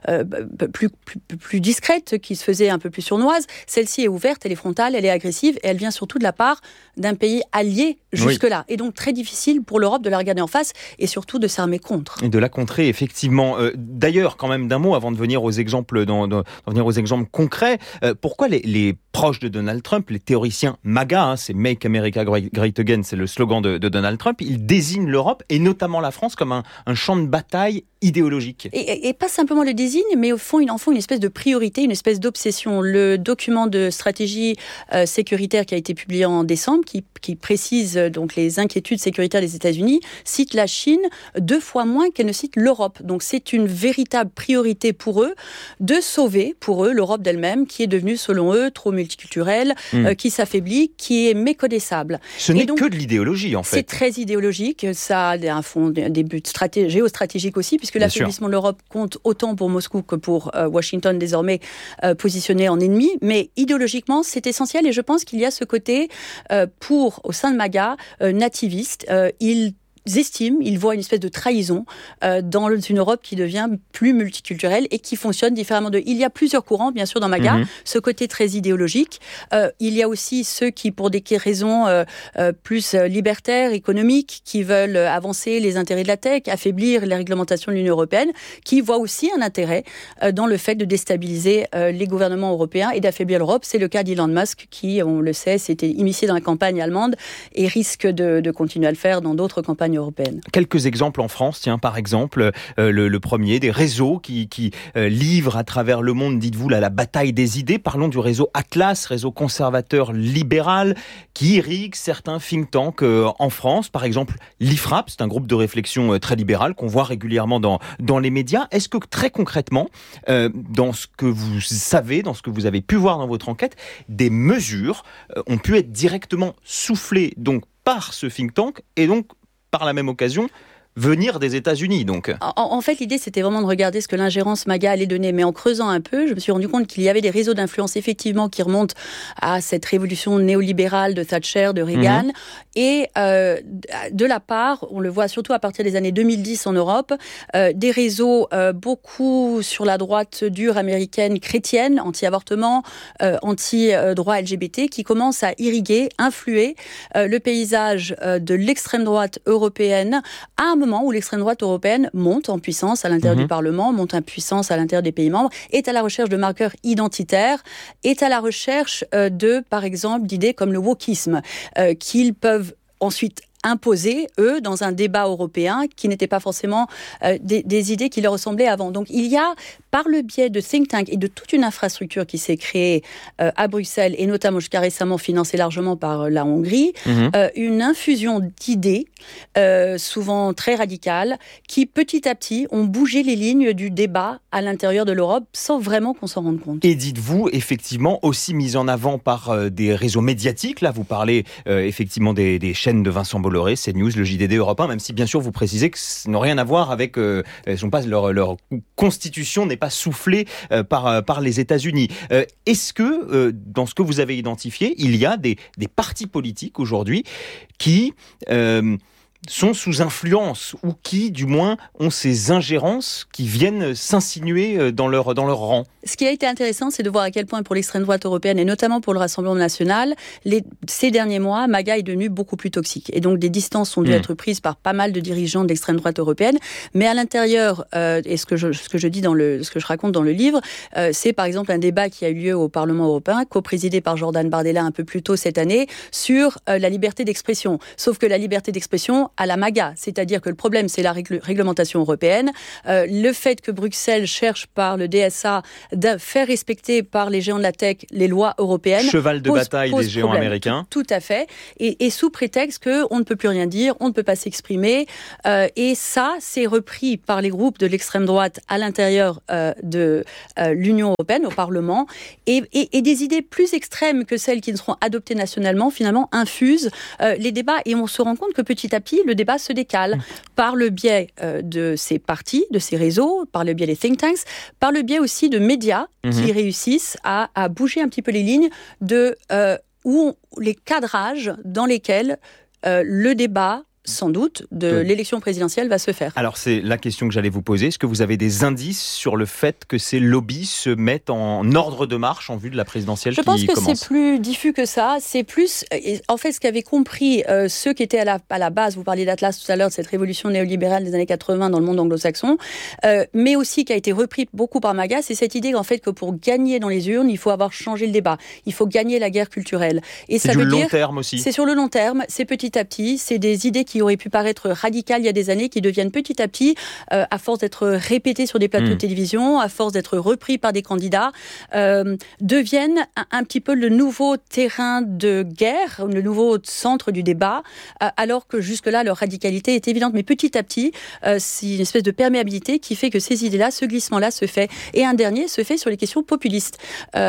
plus discrètes qui se faisaient un peu plus sournoises. Celle-ci est ouverte, elle est frontale, elle est agressive, et elle vient surtout de la part d'un pays allié jusque-là. Et donc très difficile pour l'Europe de la regarder en face et surtout de s'armer contre. Et de la contrer, effectivement. D'ailleurs, quand même d'un mot, avant de venir aux exemples, venir aux exemples concrets, pourquoi les proches de Donald Trump, les théoriciens MAGA, c'est Make America Great Again, c'est le slogan de Donald Trump, ils désignent l'Europe et notamment la France comme un champ de bataille idéologique. Et pas simplement le désignent, mais en font une espèce de priorité, une espèce d'obsession. Le document de stratégie sécuritaire qui a été publié en décembre, qui précise donc les inquiétudes sécuritaires des États-Unis, cite la Chine 2 fois moins qu'elle ne cite l'Europe. Donc c'est une véritable priorité pour eux de sauver pour eux l'Europe d'elle-même, qui est devenue selon eux trop multiculturelle, qui s'affaiblit, qui est méconnaissable. Ce n'est donc que de l'idéologie en fait. C'est très idéologique, ça a des buts géostratégiques aussi, puisque l'affaiblissement de l'Europe compte autant pour Moscou que pour Washington désormais positionné en ennemi. Mais idéologiquement c'est essentiel, et je pense qu'il y a ce côté au sein de MAGA, nativiste, ils voient une espèce de trahison dans une Europe qui devient plus multiculturelle et qui fonctionne différemment Il y a plusieurs courants, bien sûr, dans MAGA, ce côté très idéologique. Il y a aussi ceux qui, pour des raisons plus libertaires, économiques, qui veulent avancer les intérêts de la tech, affaiblir les réglementations de l'Union européenne, qui voient aussi un intérêt dans le fait de déstabiliser les gouvernements européens et d'affaiblir l'Europe. C'est le cas d'Elon Musk, qui, on le sait, s'était immiscé dans la campagne allemande et risque de continuer à le faire dans d'autres campagnes européenne. Quelques exemples en France, tiens, par exemple, le premier, des réseaux qui livrent à travers le monde, dites-vous, la bataille des idées. Parlons du réseau Atlas, réseau conservateur libéral, qui irrigue certains think tanks en France. Par exemple, l'IFRAP, c'est un groupe de réflexion très libéral qu'on voit régulièrement dans les médias. Est-ce que très concrètement, dans ce que vous savez, dans ce que vous avez pu voir dans votre enquête, des mesures ont pu être directement soufflées donc par ce think tank et donc par la même occasion venir des États-Unis, donc. En fait, l'idée, c'était vraiment de regarder ce que l'ingérence MAGA allait donner. Mais en creusant un peu, je me suis rendu compte qu'il y avait des réseaux d'influence, effectivement, qui remontent à cette révolution néolibérale de Thatcher, de Reagan. Et de la part, on le voit surtout à partir des années 2010 en Europe, des réseaux beaucoup sur la droite dure américaine chrétienne, anti-avortement, anti-droit LGBT, qui commencent à irriguer, influer le paysage de l'extrême droite européenne à un moment où l'extrême droite européenne monte en puissance à l'intérieur du Parlement, monte en puissance à l'intérieur des pays membres, est à la recherche de marqueurs identitaires, est à la recherche par exemple, d'idées comme le wokisme, qu'ils peuvent ensuite imposer, eux, dans un débat européen qui n'était pas forcément des idées qui leur ressemblaient avant. Donc il y a, par le biais de think tank et de toute une infrastructure qui s'est créée à Bruxelles, et notamment jusqu'à récemment financée largement par la Hongrie, une infusion d'idées, souvent très radicales, qui petit à petit ont bougé les lignes du débat à l'intérieur de l'Europe sans vraiment qu'on s'en rende compte. Et dites-vous, effectivement, aussi mise en avant par des réseaux médiatiques. Là, vous parlez effectivement des chaînes de Vincent Bolloré, CNews, le JDD Europe 1, même si bien sûr vous précisez que ça n'a rien à voir avec leur constitution n'est pas soufflée par les États-Unis. Est-ce que, dans ce que vous avez identifié, il y a des partis politiques aujourd'hui qui sont sous influence ou qui, du moins, ont ces ingérences qui viennent s'insinuer dans leur rang? Ce qui a été intéressant, c'est de voir à quel point pour l'extrême droite européenne et notamment pour le Rassemblement national, ces derniers mois, MAGA est devenu beaucoup plus toxique. Et donc des distances ont dû être prises par pas mal de dirigeants de l'extrême droite européenne. Mais à l'intérieur, et ce que je dis ce que je raconte dans le livre, c'est par exemple un débat qui a eu lieu au Parlement européen, co-présidé par Jordan Bardella un peu plus tôt cette année, sur la liberté d'expression. Sauf que la liberté d'expression à la MAGA, c'est-à-dire que le problème, c'est la réglementation européenne, le fait que Bruxelles cherche par le DSA de faire respecter par les géants de la tech les lois européennes. Cheval de bataille des géants américains. Tout à fait. Et sous prétexte qu'on ne peut plus rien dire, on ne peut pas s'exprimer. Et ça, c'est repris par les groupes de l'extrême droite à l'intérieur de l'Union européenne, au Parlement. Et des idées plus extrêmes que celles qui ne seront adoptées nationalement, finalement, infusent les débats. Et on se rend compte que petit à petit, le débat se décale par le biais de ces partis, de ces réseaux, par le biais des think tanks, par le biais aussi de médias qui réussissent à bouger un petit peu les lignes de les cadrages dans lesquels le débat, sans doute, de l'élection présidentielle va se faire. Alors, c'est la question que j'allais vous poser. Est-ce que vous avez des indices sur le fait que ces lobbies se mettent en ordre de marche en vue de la présidentielle qui commence ? Je pense que c'est plus diffus que ça. C'est plus... En fait, ce qu'avaient compris ceux qui étaient à la base, vous parliez d'Atlas tout à l'heure, de cette révolution néolibérale des années 80 dans le monde anglo-saxon, mais aussi qui a été repris beaucoup par MAGA, c'est cette idée qu'en fait, que pour gagner dans les urnes, il faut avoir changé le débat. Il faut gagner la guerre culturelle. Et c'est ça du veut long dire, terme aussi. C'est sur le long terme, c'est petit à petit, c'est des idées qui auraient pu paraître radicales il y a des années, qui deviennent petit à petit, à force d'être répétées sur des plateaux de télévision, à force d'être repris par des candidats, deviennent un petit peu le nouveau terrain de guerre, le nouveau centre du débat, alors que jusque-là, leur radicalité est évidente. Mais petit à petit, c'est une espèce de perméabilité qui fait que ces idées-là, ce glissement-là se fait. Et un dernier se fait sur les questions populistes.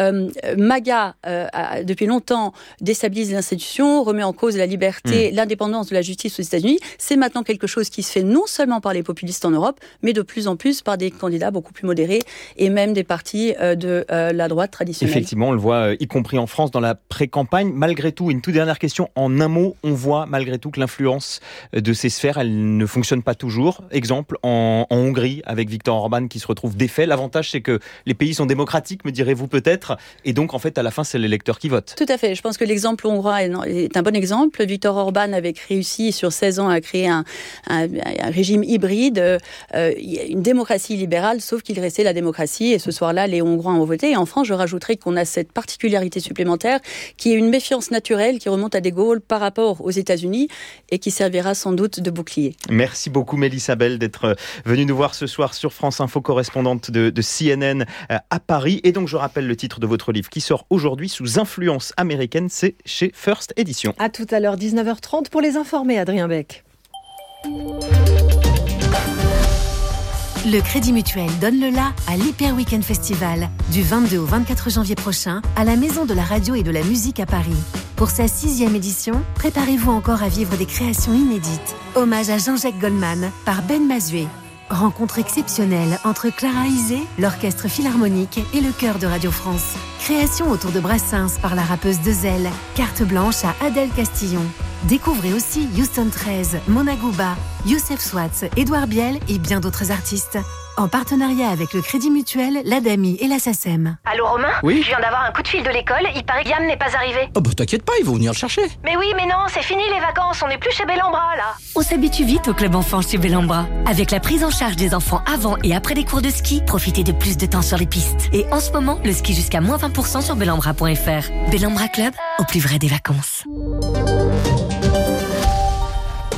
MAGA, depuis longtemps, déstabilise les institutions, remet en cause la liberté, l'indépendance de la justice aux États-Unis. C'est maintenant quelque chose qui se fait non seulement par les populistes en Europe, mais de plus en plus par des candidats beaucoup plus modérés et même des partis de la droite traditionnelle. Effectivement, on le voit, y compris en France, dans la pré-campagne. Malgré tout, une toute dernière question, en un mot, on voit malgré tout que l'influence de ces sphères, elle ne fonctionne pas toujours. Exemple, en Hongrie, avec Viktor Orban qui se retrouve défait. L'avantage, c'est que les pays sont démocratiques, me direz-vous peut-être, et donc en fait, à la fin, c'est l'électeur qui vote. Tout à fait. Je pense que l'exemple hongrois est un bon exemple. Viktor Orban avait réussi sur 16 ans à créer un régime hybride, une démocratie libérale, sauf qu'il restait la démocratie. Et ce soir-là, les Hongrois ont voté. Et en France, je rajouterais qu'on a cette particularité supplémentaire qui est une méfiance naturelle qui remonte à De Gaulle par rapport aux États-Unis et qui servira sans doute de bouclier. Merci beaucoup Mélissa Bell d'être venue nous voir ce soir sur France Info, correspondante de CNN à Paris. Et donc je rappelle le titre de votre livre qui sort aujourd'hui, Sous influence américaine, c'est chez First Édition. À tout à l'heure, 19h30 pour les informer, Adrien Beck. Le Crédit Mutuel donne le la à l'Hyper Weekend Festival du 22 au 24 janvier prochain à la Maison de la Radio et de la Musique à Paris. Pour sa 6e édition, préparez-vous encore à vivre des créations inédites. Hommage à Jean-Jacques Goldman par Ben Mazué. Rencontre exceptionnelle entre Clara Isé, l'Orchestre Philharmonique et le Chœur de Radio France. Création autour de Brassens par la rappeuse Dezel. Carte blanche à Adèle Castillon. Découvrez aussi Houston 13, Mona Gouba, Youssef Swatz, Édouard Biel et bien d'autres artistes. En partenariat avec le Crédit Mutuel, l'ADAMI et la SACEM. Allô Romain ? Oui ? Je viens d'avoir un coup de fil de l'école, il paraît que Yann n'est pas arrivé. Oh bah t'inquiète pas, ils vont venir le chercher. Mais oui, mais non, c'est fini les vacances, on n'est plus chez Bellambra là. On s'habitue vite au club enfant chez Bellambra. Avec la prise en charge des enfants avant et après les cours de ski, profitez de plus de temps sur les pistes. Et en ce moment, le ski jusqu'à moins 20% sur bellambra.fr. Bellambra Club, au plus vrai des vacances.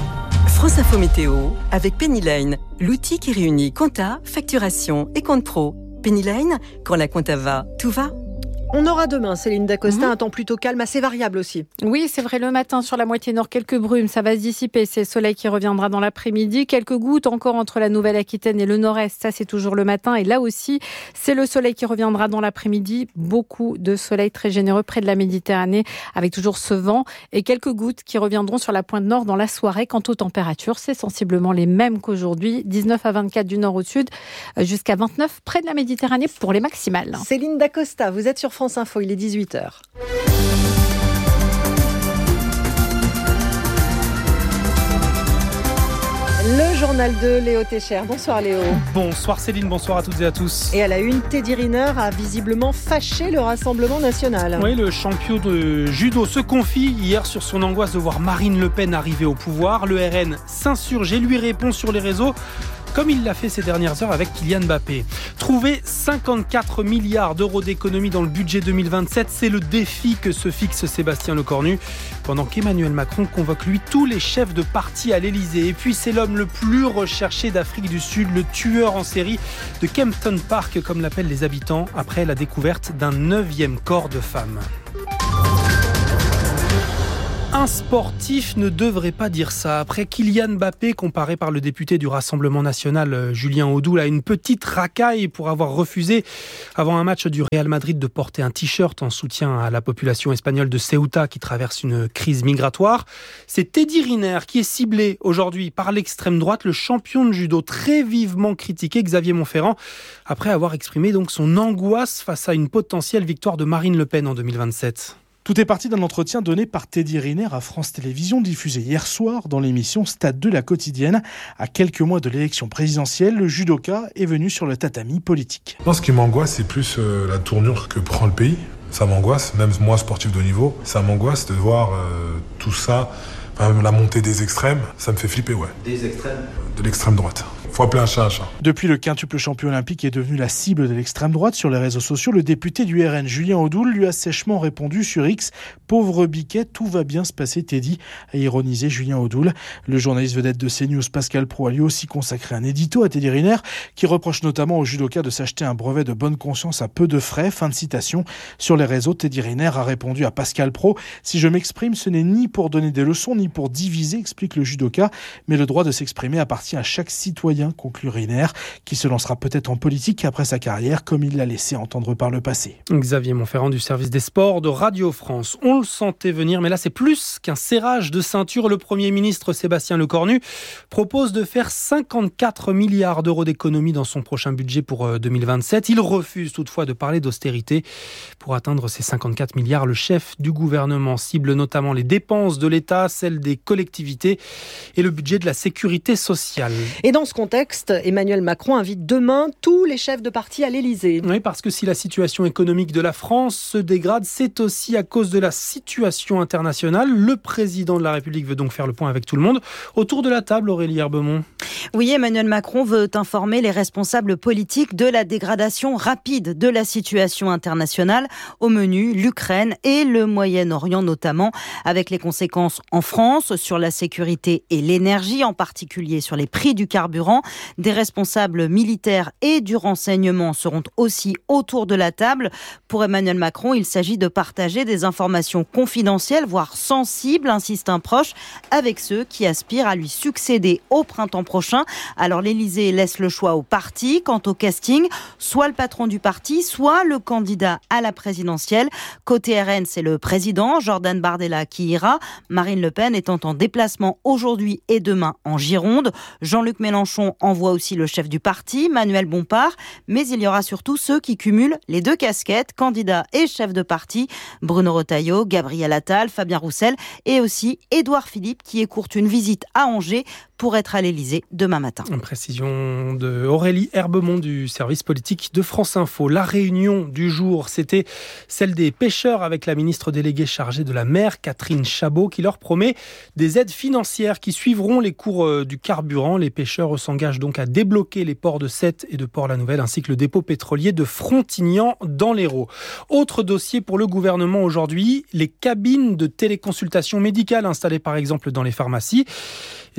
France Info Météo avec Pennyline, l'outil qui réunit compta, facturation et compte pro. Pennyline, quand la compta va, tout va. On aura demain, Céline Dacosta, un temps plutôt calme, assez variable aussi. Oui, c'est vrai, le matin sur la moitié nord, quelques brumes, ça va se dissiper. C'est le soleil qui reviendra dans l'après-midi. Quelques gouttes encore entre la Nouvelle-Aquitaine et le nord-est, ça c'est toujours le matin. Et là aussi, c'est le soleil qui reviendra dans l'après-midi. Beaucoup de soleil très généreux près de la Méditerranée, avec toujours ce vent. Et quelques gouttes qui reviendront sur la pointe nord dans la soirée. Quant aux températures, c'est sensiblement les mêmes qu'aujourd'hui. 19 à 24 du nord au sud, jusqu'à 29 près de la Méditerranée pour les maximales. Céline Dacosta, vous êtes sur France Info, il est 18h. Le journal de Léo Técher. Bonsoir Léo. Bonsoir Céline, bonsoir à toutes et à tous. Et à la une, Teddy Riner a visiblement fâché le Rassemblement national. Oui, le champion de judo se confie hier sur son angoisse de voir Marine Le Pen arriver au pouvoir. Le RN s'insurge et lui répond sur les réseaux, comme il l'a fait ces dernières heures avec Kylian Mbappé. Trouver 54 milliards d'euros d'économies dans le budget 2027, c'est le défi que se fixe Sébastien Lecornu, pendant qu'Emmanuel Macron convoque lui tous les chefs de parti à l'Elysée. Et puis c'est l'homme le plus recherché d'Afrique du Sud, le tueur en série de Kempton Park, comme l'appellent les habitants, après la découverte d'un 9e corps de femme. Un sportif ne devrait pas dire ça. Après Kylian Mbappé, comparé par le député du Rassemblement national Julien Audoul à une petite racaille pour avoir refusé, avant un match du Real Madrid, de porter un t-shirt en soutien à la population espagnole de Ceuta qui traverse une crise migratoire. C'est Teddy Riner qui est ciblé aujourd'hui par l'extrême droite, le champion de judo très vivement critiqué, Xavier Monferrand, après avoir exprimé donc son angoisse face à une potentielle victoire de Marine Le Pen en 2027. Tout est parti d'un entretien donné par Teddy Riner à France Télévisions, diffusé hier soir dans l'émission Stade 2 La Quotidienne. À quelques mois de l'élection présidentielle, le judoka est venu sur le tatami politique. Non, ce qui m'angoisse, c'est plus la tournure que prend le pays. Ça m'angoisse, même moi, sportif de haut niveau, ça m'angoisse de voir tout ça, la montée des extrêmes, ça me fait flipper, ouais. Des extrêmes ? De l'extrême droite. Faut appeler un chat un chat. Depuis, le quintuple champion olympique est devenu la cible de l'extrême droite sur les réseaux sociaux. Le député du RN, Julien Audoul, lui a sèchement répondu sur X « Pauvre biquet, tout va bien se passer, Teddy », a ironisé Julien Audoul. Le journaliste vedette de CNews, Pascal Praud, a lui aussi consacré un édito à Teddy Riner, qui reproche notamment au judoka de s'acheter un brevet de bonne conscience à peu de frais. Fin de citation. Sur les réseaux, Teddy Riner a répondu à Pascal Praud « Si je m'exprime, ce n'est ni pour donner des leçons, ni pour diviser, explique le judoka, mais le droit de s'exprimer appartient à chaque citoyen, conclut Riner, qui se lancera peut-être en politique après sa carrière, comme il l'a laissé entendre par le passé. Xavier Monferrand du service des sports de Radio France. On le sentait venir, mais là c'est plus qu'un serrage de ceinture. Le Premier ministre Sébastien Lecornu propose de faire 54 milliards d'euros d'économies dans son prochain budget pour 2027. Il refuse toutefois de parler d'austérité. Pour atteindre ces 54 milliards, le chef du gouvernement cible notamment les dépenses de l'État, celles des collectivités et le budget de la sécurité sociale. Et dans ce contexte, Emmanuel Macron invite demain tous les chefs de parti à l'Elysée. Oui, parce que si la situation économique de la France se dégrade, c'est aussi à cause de la situation internationale. Le président de la République veut donc faire le point avec tout le monde. Autour de la table, Aurélie Herbemont. Oui, Emmanuel Macron veut informer les responsables politiques de la dégradation rapide de la situation internationale. Au menu, l'Ukraine et le Moyen-Orient notamment, avec les conséquences en France sur la sécurité et l'énergie, en particulier sur les prix du carburant. Des responsables militaires et du renseignement seront aussi autour de la table. Pour Emmanuel Macron, il s'agit de partager des informations confidentielles, voire sensibles, insiste un proche, avec ceux qui aspirent à lui succéder au printemps prochain. Alors l'Élysée laisse le choix au parti. Quant au casting, soit le patron du parti, soit le candidat à la présidentielle. Côté RN, c'est le président, Jordan Bardella, qui ira. Marine Le Pen étant en déplacement aujourd'hui et demain en Gironde. Jean-Luc Mélenchon envoie aussi le chef du parti, Manuel Bompard. Mais il y aura surtout ceux qui cumulent les deux casquettes, candidat et chef de parti. Bruno Retailleau, Gabriel Attal, Fabien Roussel et aussi Édouard Philippe qui écourte une visite à Angers pour être à l'Élysée demain matin. Une précision de Aurélie Herbemont du service politique de France Info. La réunion du jour, c'était celle des pêcheurs avec la ministre déléguée chargée de la mer, Catherine Chabot, qui leur promet des aides financières qui suivront les cours du carburant. Les pêcheurs s'engagent donc à débloquer les ports de Sète et de Port-la-Nouvelle ainsi que le dépôt pétrolier de Frontignan dans l'Hérault. Autre dossier pour le gouvernement aujourd'hui, les cabines de téléconsultation médicale installées par exemple dans les pharmacies. Et si vous les avez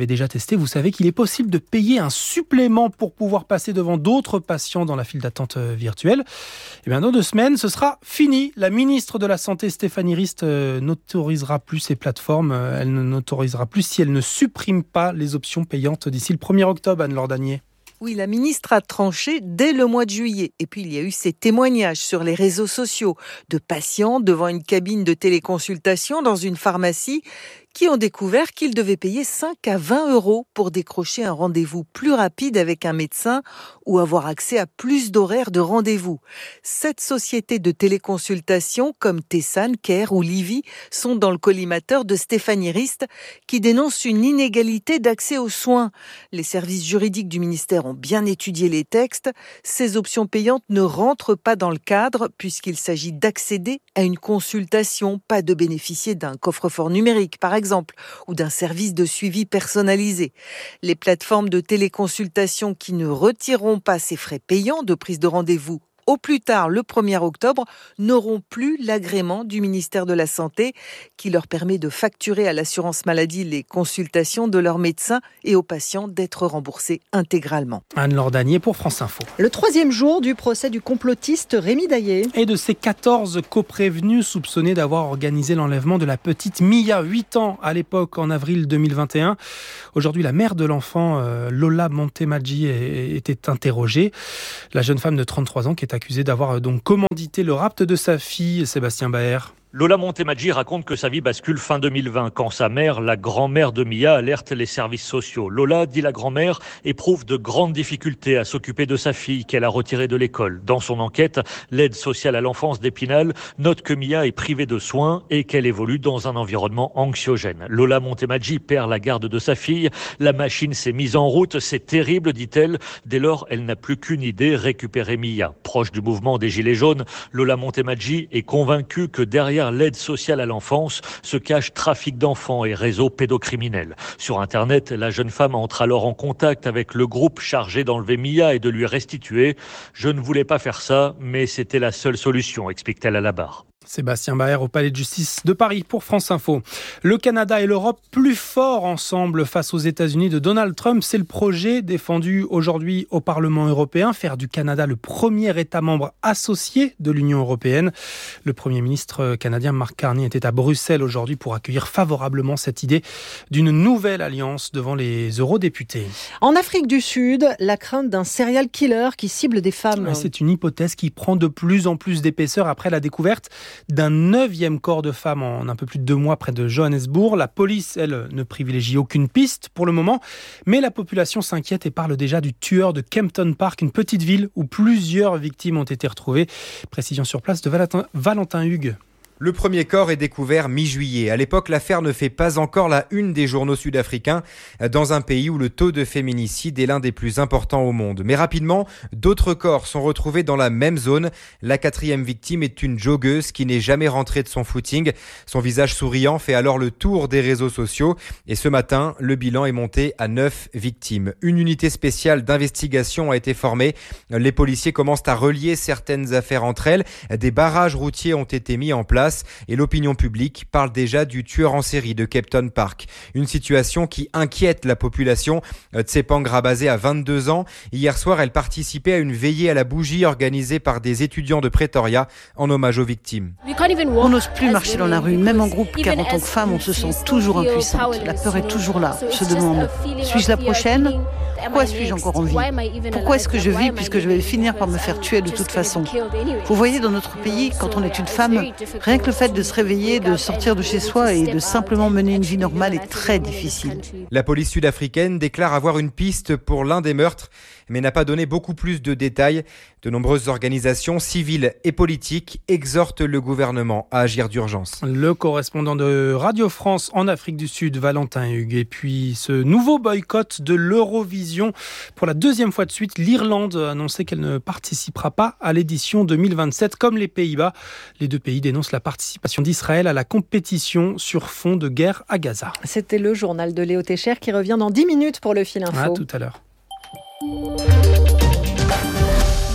déjà testé, vous savez qu'il est possible de payer un supplément pour pouvoir passer devant d'autres patients dans la file d'attente virtuelle. Et bien, dans 2 semaines, ce sera fini. La ministre de la Santé, Stéphanie Rist, n'autorisera plus ces plateformes. Elle n'autorisera plus si elle ne supprime pas les options payantes d'ici le 1er octobre, Anne Lordanier. Oui, la ministre a tranché dès le mois de juillet. Et puis, il y a eu ces témoignages sur les réseaux sociaux de patients devant une cabine de téléconsultation dans une pharmacie qui ont découvert qu'ils devaient payer 5 à 20 € pour décrocher un rendez-vous plus rapide avec un médecin ou avoir accès à plus d'horaires de rendez-vous. 7 sociétés de téléconsultation comme Tessan, Care ou Livy sont dans le collimateur de Stéphanie Rist qui dénonce une inégalité d'accès aux soins. Les services juridiques du ministère ont bien étudié les textes. Ces options payantes ne rentrent pas dans le cadre puisqu'il s'agit d'accéder à une consultation, pas de bénéficier d'un coffre-fort numérique par exemple, ou d'un service de suivi personnalisé. Les plateformes de téléconsultation qui ne retireront pas ces frais payants de prise de rendez-vous au plus tard le 1er octobre, n'auront plus l'agrément du ministère de la Santé qui leur permet de facturer à l'assurance maladie les consultations de leurs médecins et aux patients d'être remboursés intégralement. Anne Lordanier pour France Info. Le 3e jour du procès du complotiste Rémi Daillé. Et de ses 14 coprévenus soupçonnés d'avoir organisé l'enlèvement de la petite Mia, 8 ans à l'époque, en avril 2021. Aujourd'hui, la mère de l'enfant, Lola Montemaggi, était interrogée. La jeune femme de 33 ans qui est accusée d'avoir donc commandité le rapt de sa fille, Sébastien Baer. Lola Montemaggi raconte que sa vie bascule fin 2020 quand sa mère, la grand-mère de Mia, alerte les services sociaux. Lola, dit la grand-mère, éprouve de grandes difficultés à s'occuper de sa fille qu'elle a retirée de l'école. Dans son enquête, l'aide sociale à l'enfance d'Épinal note que Mia est privée de soins et qu'elle évolue dans un environnement anxiogène. Lola Montemaggi perd la garde de sa fille. La machine s'est mise en route. C'est terrible, dit-elle. Dès lors, elle n'a plus qu'une idée, récupérer Mia. Proche du mouvement des Gilets jaunes, Lola Montemaggi est convaincue que derrière l'aide sociale à l'enfance se cache trafic d'enfants et réseaux pédocriminels. Sur Internet, la jeune femme entre alors en contact avec le groupe chargé d'enlever Mia et de lui restituer. « Je ne voulais pas faire ça, mais c'était la seule solution », explique-t-elle à la barre. Sébastien Baer au Palais de Justice de Paris pour France Info. Le Canada et l'Europe plus forts ensemble face aux États-Unis de Donald Trump, c'est le projet défendu aujourd'hui au Parlement européen, faire du Canada le premier État membre associé de l'Union européenne. Le Premier ministre canadien Mark Carney était à Bruxelles aujourd'hui pour accueillir favorablement cette idée d'une nouvelle alliance devant les eurodéputés. En Afrique du Sud, la crainte d'un serial killer qui cible des femmes. C'est une hypothèse qui prend de plus en plus d'épaisseur après la découverte d'un 9e corps de femme en un peu plus de 2 mois près de Johannesburg. La police, elle, ne privilégie aucune piste pour le moment, mais la population s'inquiète et parle déjà du tueur de Kempton Park, une petite ville où plusieurs victimes ont été retrouvées. Précision sur place de Valentin Hugues. Le premier corps est découvert mi-juillet. À l'époque, l'affaire ne fait pas encore la une des journaux sud-africains, dans un pays où le taux de féminicide est l'un des plus importants au monde. Mais rapidement, d'autres corps sont retrouvés dans la même zone. La 4e victime est une joggeuse qui n'est jamais rentrée de son footing. Son visage souriant fait alors le tour des réseaux sociaux. Et ce matin, le bilan est monté à 9 victimes. Une unité spéciale d'investigation a été formée. Les policiers commencent à relier certaines affaires entre elles. Des barrages routiers ont été mis en place. Et l'opinion publique parle déjà du tueur en série de Kempton Park. Une situation qui inquiète la population. Tsepang Rabazé a 22 ans. Hier soir, elle participait à une veillée à la bougie organisée par des étudiants de Pretoria en hommage aux victimes. On n'ose plus marcher dans la rue, même en groupe, car en tant que femme, on se sent toujours impuissante. La peur est toujours là. On se demande, suis-je la prochaine ? Pourquoi suis-je encore en vie ? Pourquoi est-ce que je vis puisque je vais finir par me faire tuer de toute façon ? Vous voyez, dans notre pays, quand on est une femme, rien que le fait de se réveiller, de sortir de chez soi et de simplement mener une vie normale est très difficile. La police sud-africaine déclare avoir une piste pour l'un des meurtres, mais n'a pas donné beaucoup plus de détails. De nombreuses organisations civiles et politiques exhortent le gouvernement à agir d'urgence. Le correspondant de Radio France en Afrique du Sud, Valentin Hugues. Et puis ce nouveau boycott de l'Eurovision. Pour la 2e fois de suite, l'Irlande a annoncé qu'elle ne participera pas à l'édition 2027 comme les Pays-Bas. Les 2 pays dénoncent la participation d'Israël à la compétition sur fond de guerre à Gaza. C'était le journal de Léo Técher qui revient dans 10 minutes pour le Fil Info. À tout à l'heure.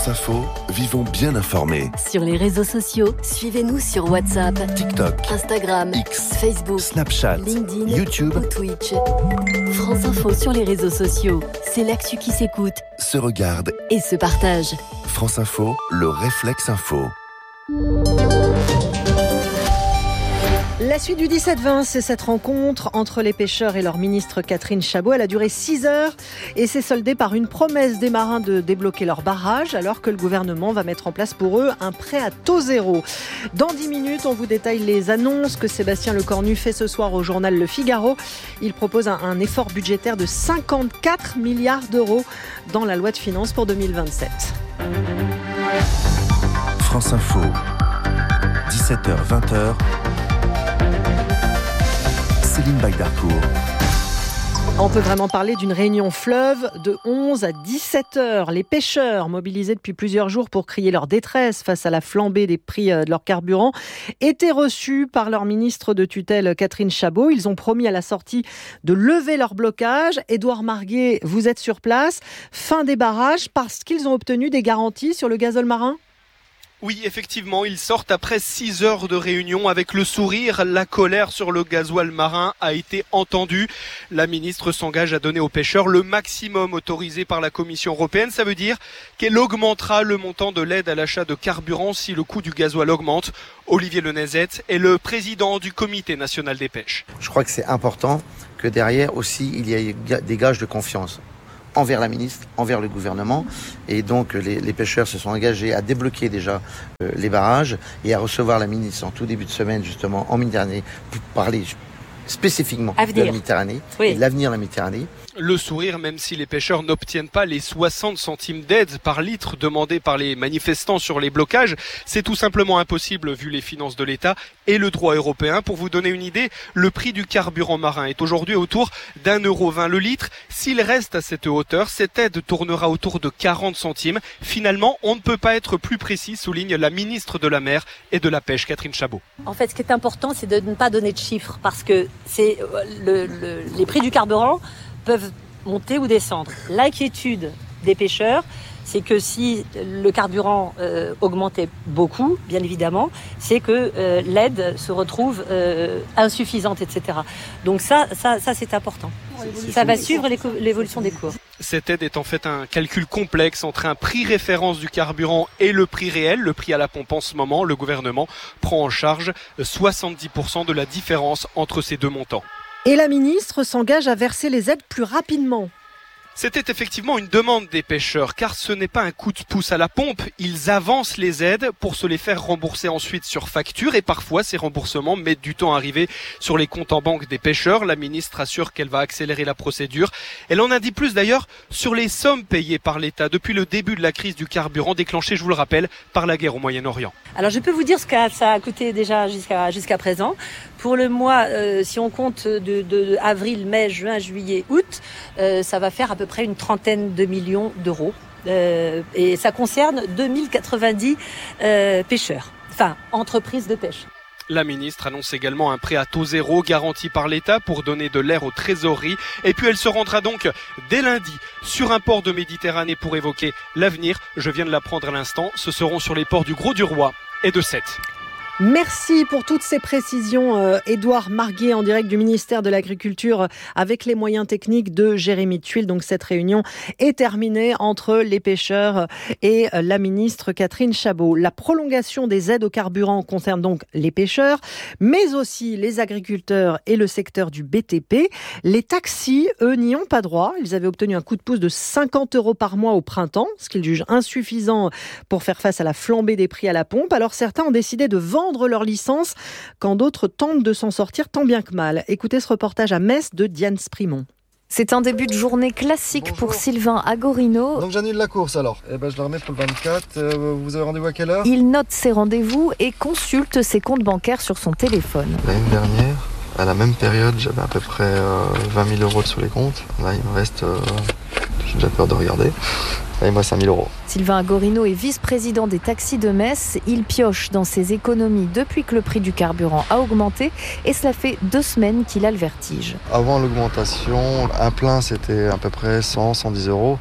France Info, vivons bien informés. Sur les réseaux sociaux, suivez-nous sur WhatsApp, TikTok, Instagram, X, Facebook, Snapchat, LinkedIn, YouTube ou Twitch. France Info sur les réseaux sociaux, c'est l'actu qui s'écoute, se regarde et se partage. France Info, le réflexe info. La suite du 17-20, c'est cette rencontre entre les pêcheurs et leur ministre Catherine Chabot. Elle a duré 6 heures et s'est soldée par une promesse des marins de débloquer leur barrage, alors que le gouvernement va mettre en place pour eux un prêt à taux zéro. Dans 10 minutes, on vous détaille les annonces que Sébastien Lecornu fait ce soir au journal Le Figaro. Il propose un effort budgétaire de 54 milliards d'euros dans la loi de finances pour 2027. France Info, 17h-20h. Céline Bagdarcourt. On peut vraiment parler d'une réunion fleuve de 11 à 17 heures. Les pêcheurs, mobilisés depuis plusieurs jours pour crier leur détresse face à la flambée des prix de leur carburant, étaient reçus par leur ministre de tutelle Catherine Chabot. Ils ont promis à la sortie de lever leur blocage. Édouard Marguet, vous êtes sur place. Fin des barrages parce qu'ils ont obtenu des garanties sur le gazole marin ? Oui, effectivement, ils sortent après 6 heures de réunion avec le sourire. La colère sur le gasoil marin a été entendue. La ministre s'engage à donner aux pêcheurs le maximum autorisé par la Commission européenne. Ça veut dire qu'elle augmentera le montant de l'aide à l'achat de carburant si le coût du gasoil augmente. Olivier Lenezet est le président du Comité national des pêches. Je crois que c'est important que derrière aussi il y ait des gages de confiance envers la ministre, envers le gouvernement. Et donc les pêcheurs se sont engagés à débloquer déjà les barrages et à recevoir la ministre en tout début de semaine, justement en Méditerranée, pour parler spécifiquement de la Méditerranée et de l'avenir de la Méditerranée. Le sourire, même si les pêcheurs n'obtiennent pas les 60 centimes d'aide par litre demandés par les manifestants sur les blocages, c'est tout simplement impossible vu les finances de l'État et le droit européen. Pour vous donner une idée, le prix du carburant marin est aujourd'hui autour d'1,20€ le litre. S'il reste à cette hauteur, cette aide tournera autour de 40 centimes. Finalement, on ne peut pas être plus précis, souligne la ministre de la Mer et de la Pêche, Catherine Chabot. En fait, ce qui est important, c'est de ne pas donner de chiffres parce que c'est les prix du carburant peuvent monter ou descendre. L'inquiétude des pêcheurs, c'est que si le carburant augmentait beaucoup, bien évidemment, c'est que l'aide se retrouve insuffisante, etc. Donc ça c'est important. Ça va suivre l'évolution des cours. Cette aide est en fait un calcul complexe entre un prix référence du carburant et le prix réel, le prix à la pompe en ce moment. Le gouvernement prend en charge 70% de la différence entre ces deux montants. Et la ministre s'engage à verser les aides plus rapidement. C'était effectivement une demande des pêcheurs, car ce n'est pas un coup de pouce à la pompe. Ils avancent les aides pour se les faire rembourser ensuite sur facture et parfois ces remboursements mettent du temps à arriver sur les comptes en banque des pêcheurs. La ministre assure qu'elle va accélérer la procédure. Elle en a dit plus d'ailleurs sur les sommes payées par l'État depuis le début de la crise du carburant déclenchée, je vous le rappelle, par la guerre au Moyen-Orient. Alors je peux vous dire ce que ça a coûté déjà jusqu'à présent. Pour le mois, si on compte de avril, mai, juin, juillet, août, ça va faire à peu près une trentaine de millions d'euros. Et ça concerne 2090 pêcheurs, enfin entreprises de pêche. La ministre annonce également un prêt à taux zéro garanti par l'État pour donner de l'air aux trésoreries. Et puis elle se rendra donc dès lundi sur un port de Méditerranée pour évoquer l'avenir. Je viens de l'apprendre à l'instant. Ce seront sur les ports du Gros-du-Roi et de Sète. Merci pour toutes ces précisions, Édouard Marguet, en direct du ministère de l'Agriculture, avec les moyens techniques de Jérémy Tuile. Donc cette réunion est terminée entre les pêcheurs et la ministre Catherine Chabot. La prolongation des aides au carburant concerne donc les pêcheurs, mais aussi les agriculteurs et le secteur du BTP. Les taxis, eux, n'y ont pas droit. Ils avaient obtenu un coup de pouce de 50 € par mois au printemps, ce qu'ils jugent insuffisant pour faire face à la flambée des prix à la pompe. Alors certains ont décidé de vendre leur licence quand d'autres tentent de s'en sortir tant bien que mal. Écoutez ce reportage à Metz de Diane Sprimont. C'est un début de journée classique pour Sylvain Agorino. Donc j'annule la course alors. Je la remets pour le 24. Vous avez rendez-vous à quelle heure ? Il note ses rendez-vous et consulte ses comptes bancaires sur son téléphone. L'année dernière, à la même période, j'avais à peu près 20 000 € sur les comptes. Là, il me reste... j'ai déjà peur de regarder. Là, il me reste 5 000 €. Sylvain Agorino est vice-président des taxis de Metz. Il pioche dans ses économies depuis que le prix du carburant a augmenté et cela fait 2 semaines qu'il a le vertige. Avant l'augmentation, un plein c'était à peu près 100-110 €.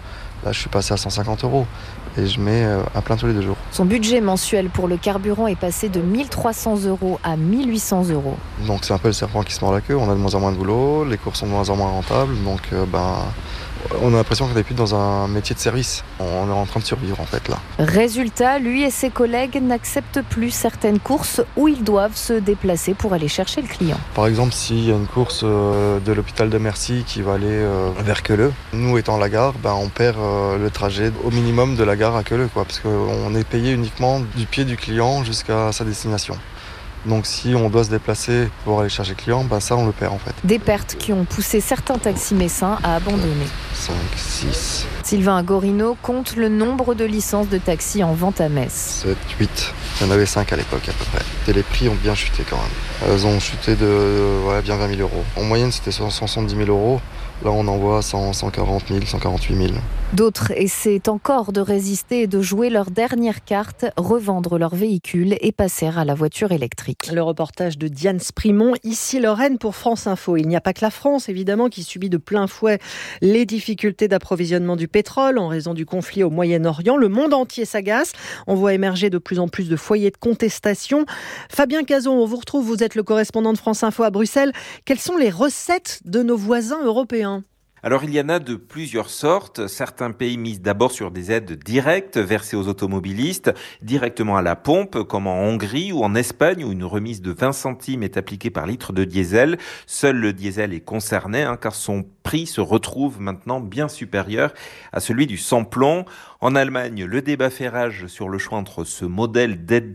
Là, je suis passé à 150 € et je mets à plein tous les 2 jours. Son budget mensuel pour le carburant est passé de 1 300 € à 1 800 €. Donc c'est un peu le serpent qui se mord la queue. On a de moins en moins de boulot, les courses sont de moins en moins rentables. Donc on a l'impression qu'on n'est plus dans un métier de service. On est en train de survivre en fait là. Résultat, lui et ses collègues n'acceptent plus certaines courses où ils doivent se déplacer pour aller chercher le client. Par exemple, s'il y a une course de l'hôpital de Mercy qui va aller vers Queuleux, nous étant la gare, on perd le trajet au minimum de la gare à Queuleux, parce qu'on est payé uniquement du pied du client jusqu'à sa destination. Donc si on doit se déplacer pour aller chercher le client, ça on le perd en fait. Des pertes qui ont poussé certains taxis messins à abandonner. 5, 6. Sylvain Gorino compte le nombre de licences de taxi en vente à Metz. 7, 8. Il y en avait 5 à l'époque à peu près. Et les prix ont bien chuté quand même. Elles ont chuté de bien 20 000 €. En moyenne c'était 170 000 €. Là on en voit 140 000, 148 000. D'autres essaient encore de résister et de jouer leur dernière carte, revendre leur véhicule et passer à la voiture électrique. Le reportage de Diane Sprimont, ici Lorraine pour France Info. Il n'y a pas que la France, évidemment, qui subit de plein fouet les difficultés d'approvisionnement du pétrole en raison du conflit au Moyen-Orient. Le monde entier s'agace. On voit émerger de plus en plus de foyers de contestation. Fabien Cazon, on vous retrouve. Vous êtes le correspondant de France Info à Bruxelles. Quelles sont les recettes de nos voisins européens ? Alors il y en a de plusieurs sortes. Certains pays misent d'abord sur des aides directes versées aux automobilistes, directement à la pompe, comme en Hongrie ou en Espagne, où une remise de 20 centimes est appliquée par litre de diesel. Seul le diesel est concerné, car son prix se retrouve maintenant bien supérieur à celui du sans-plomb. En Allemagne, le débat fait rage sur le choix entre ce modèle d'aide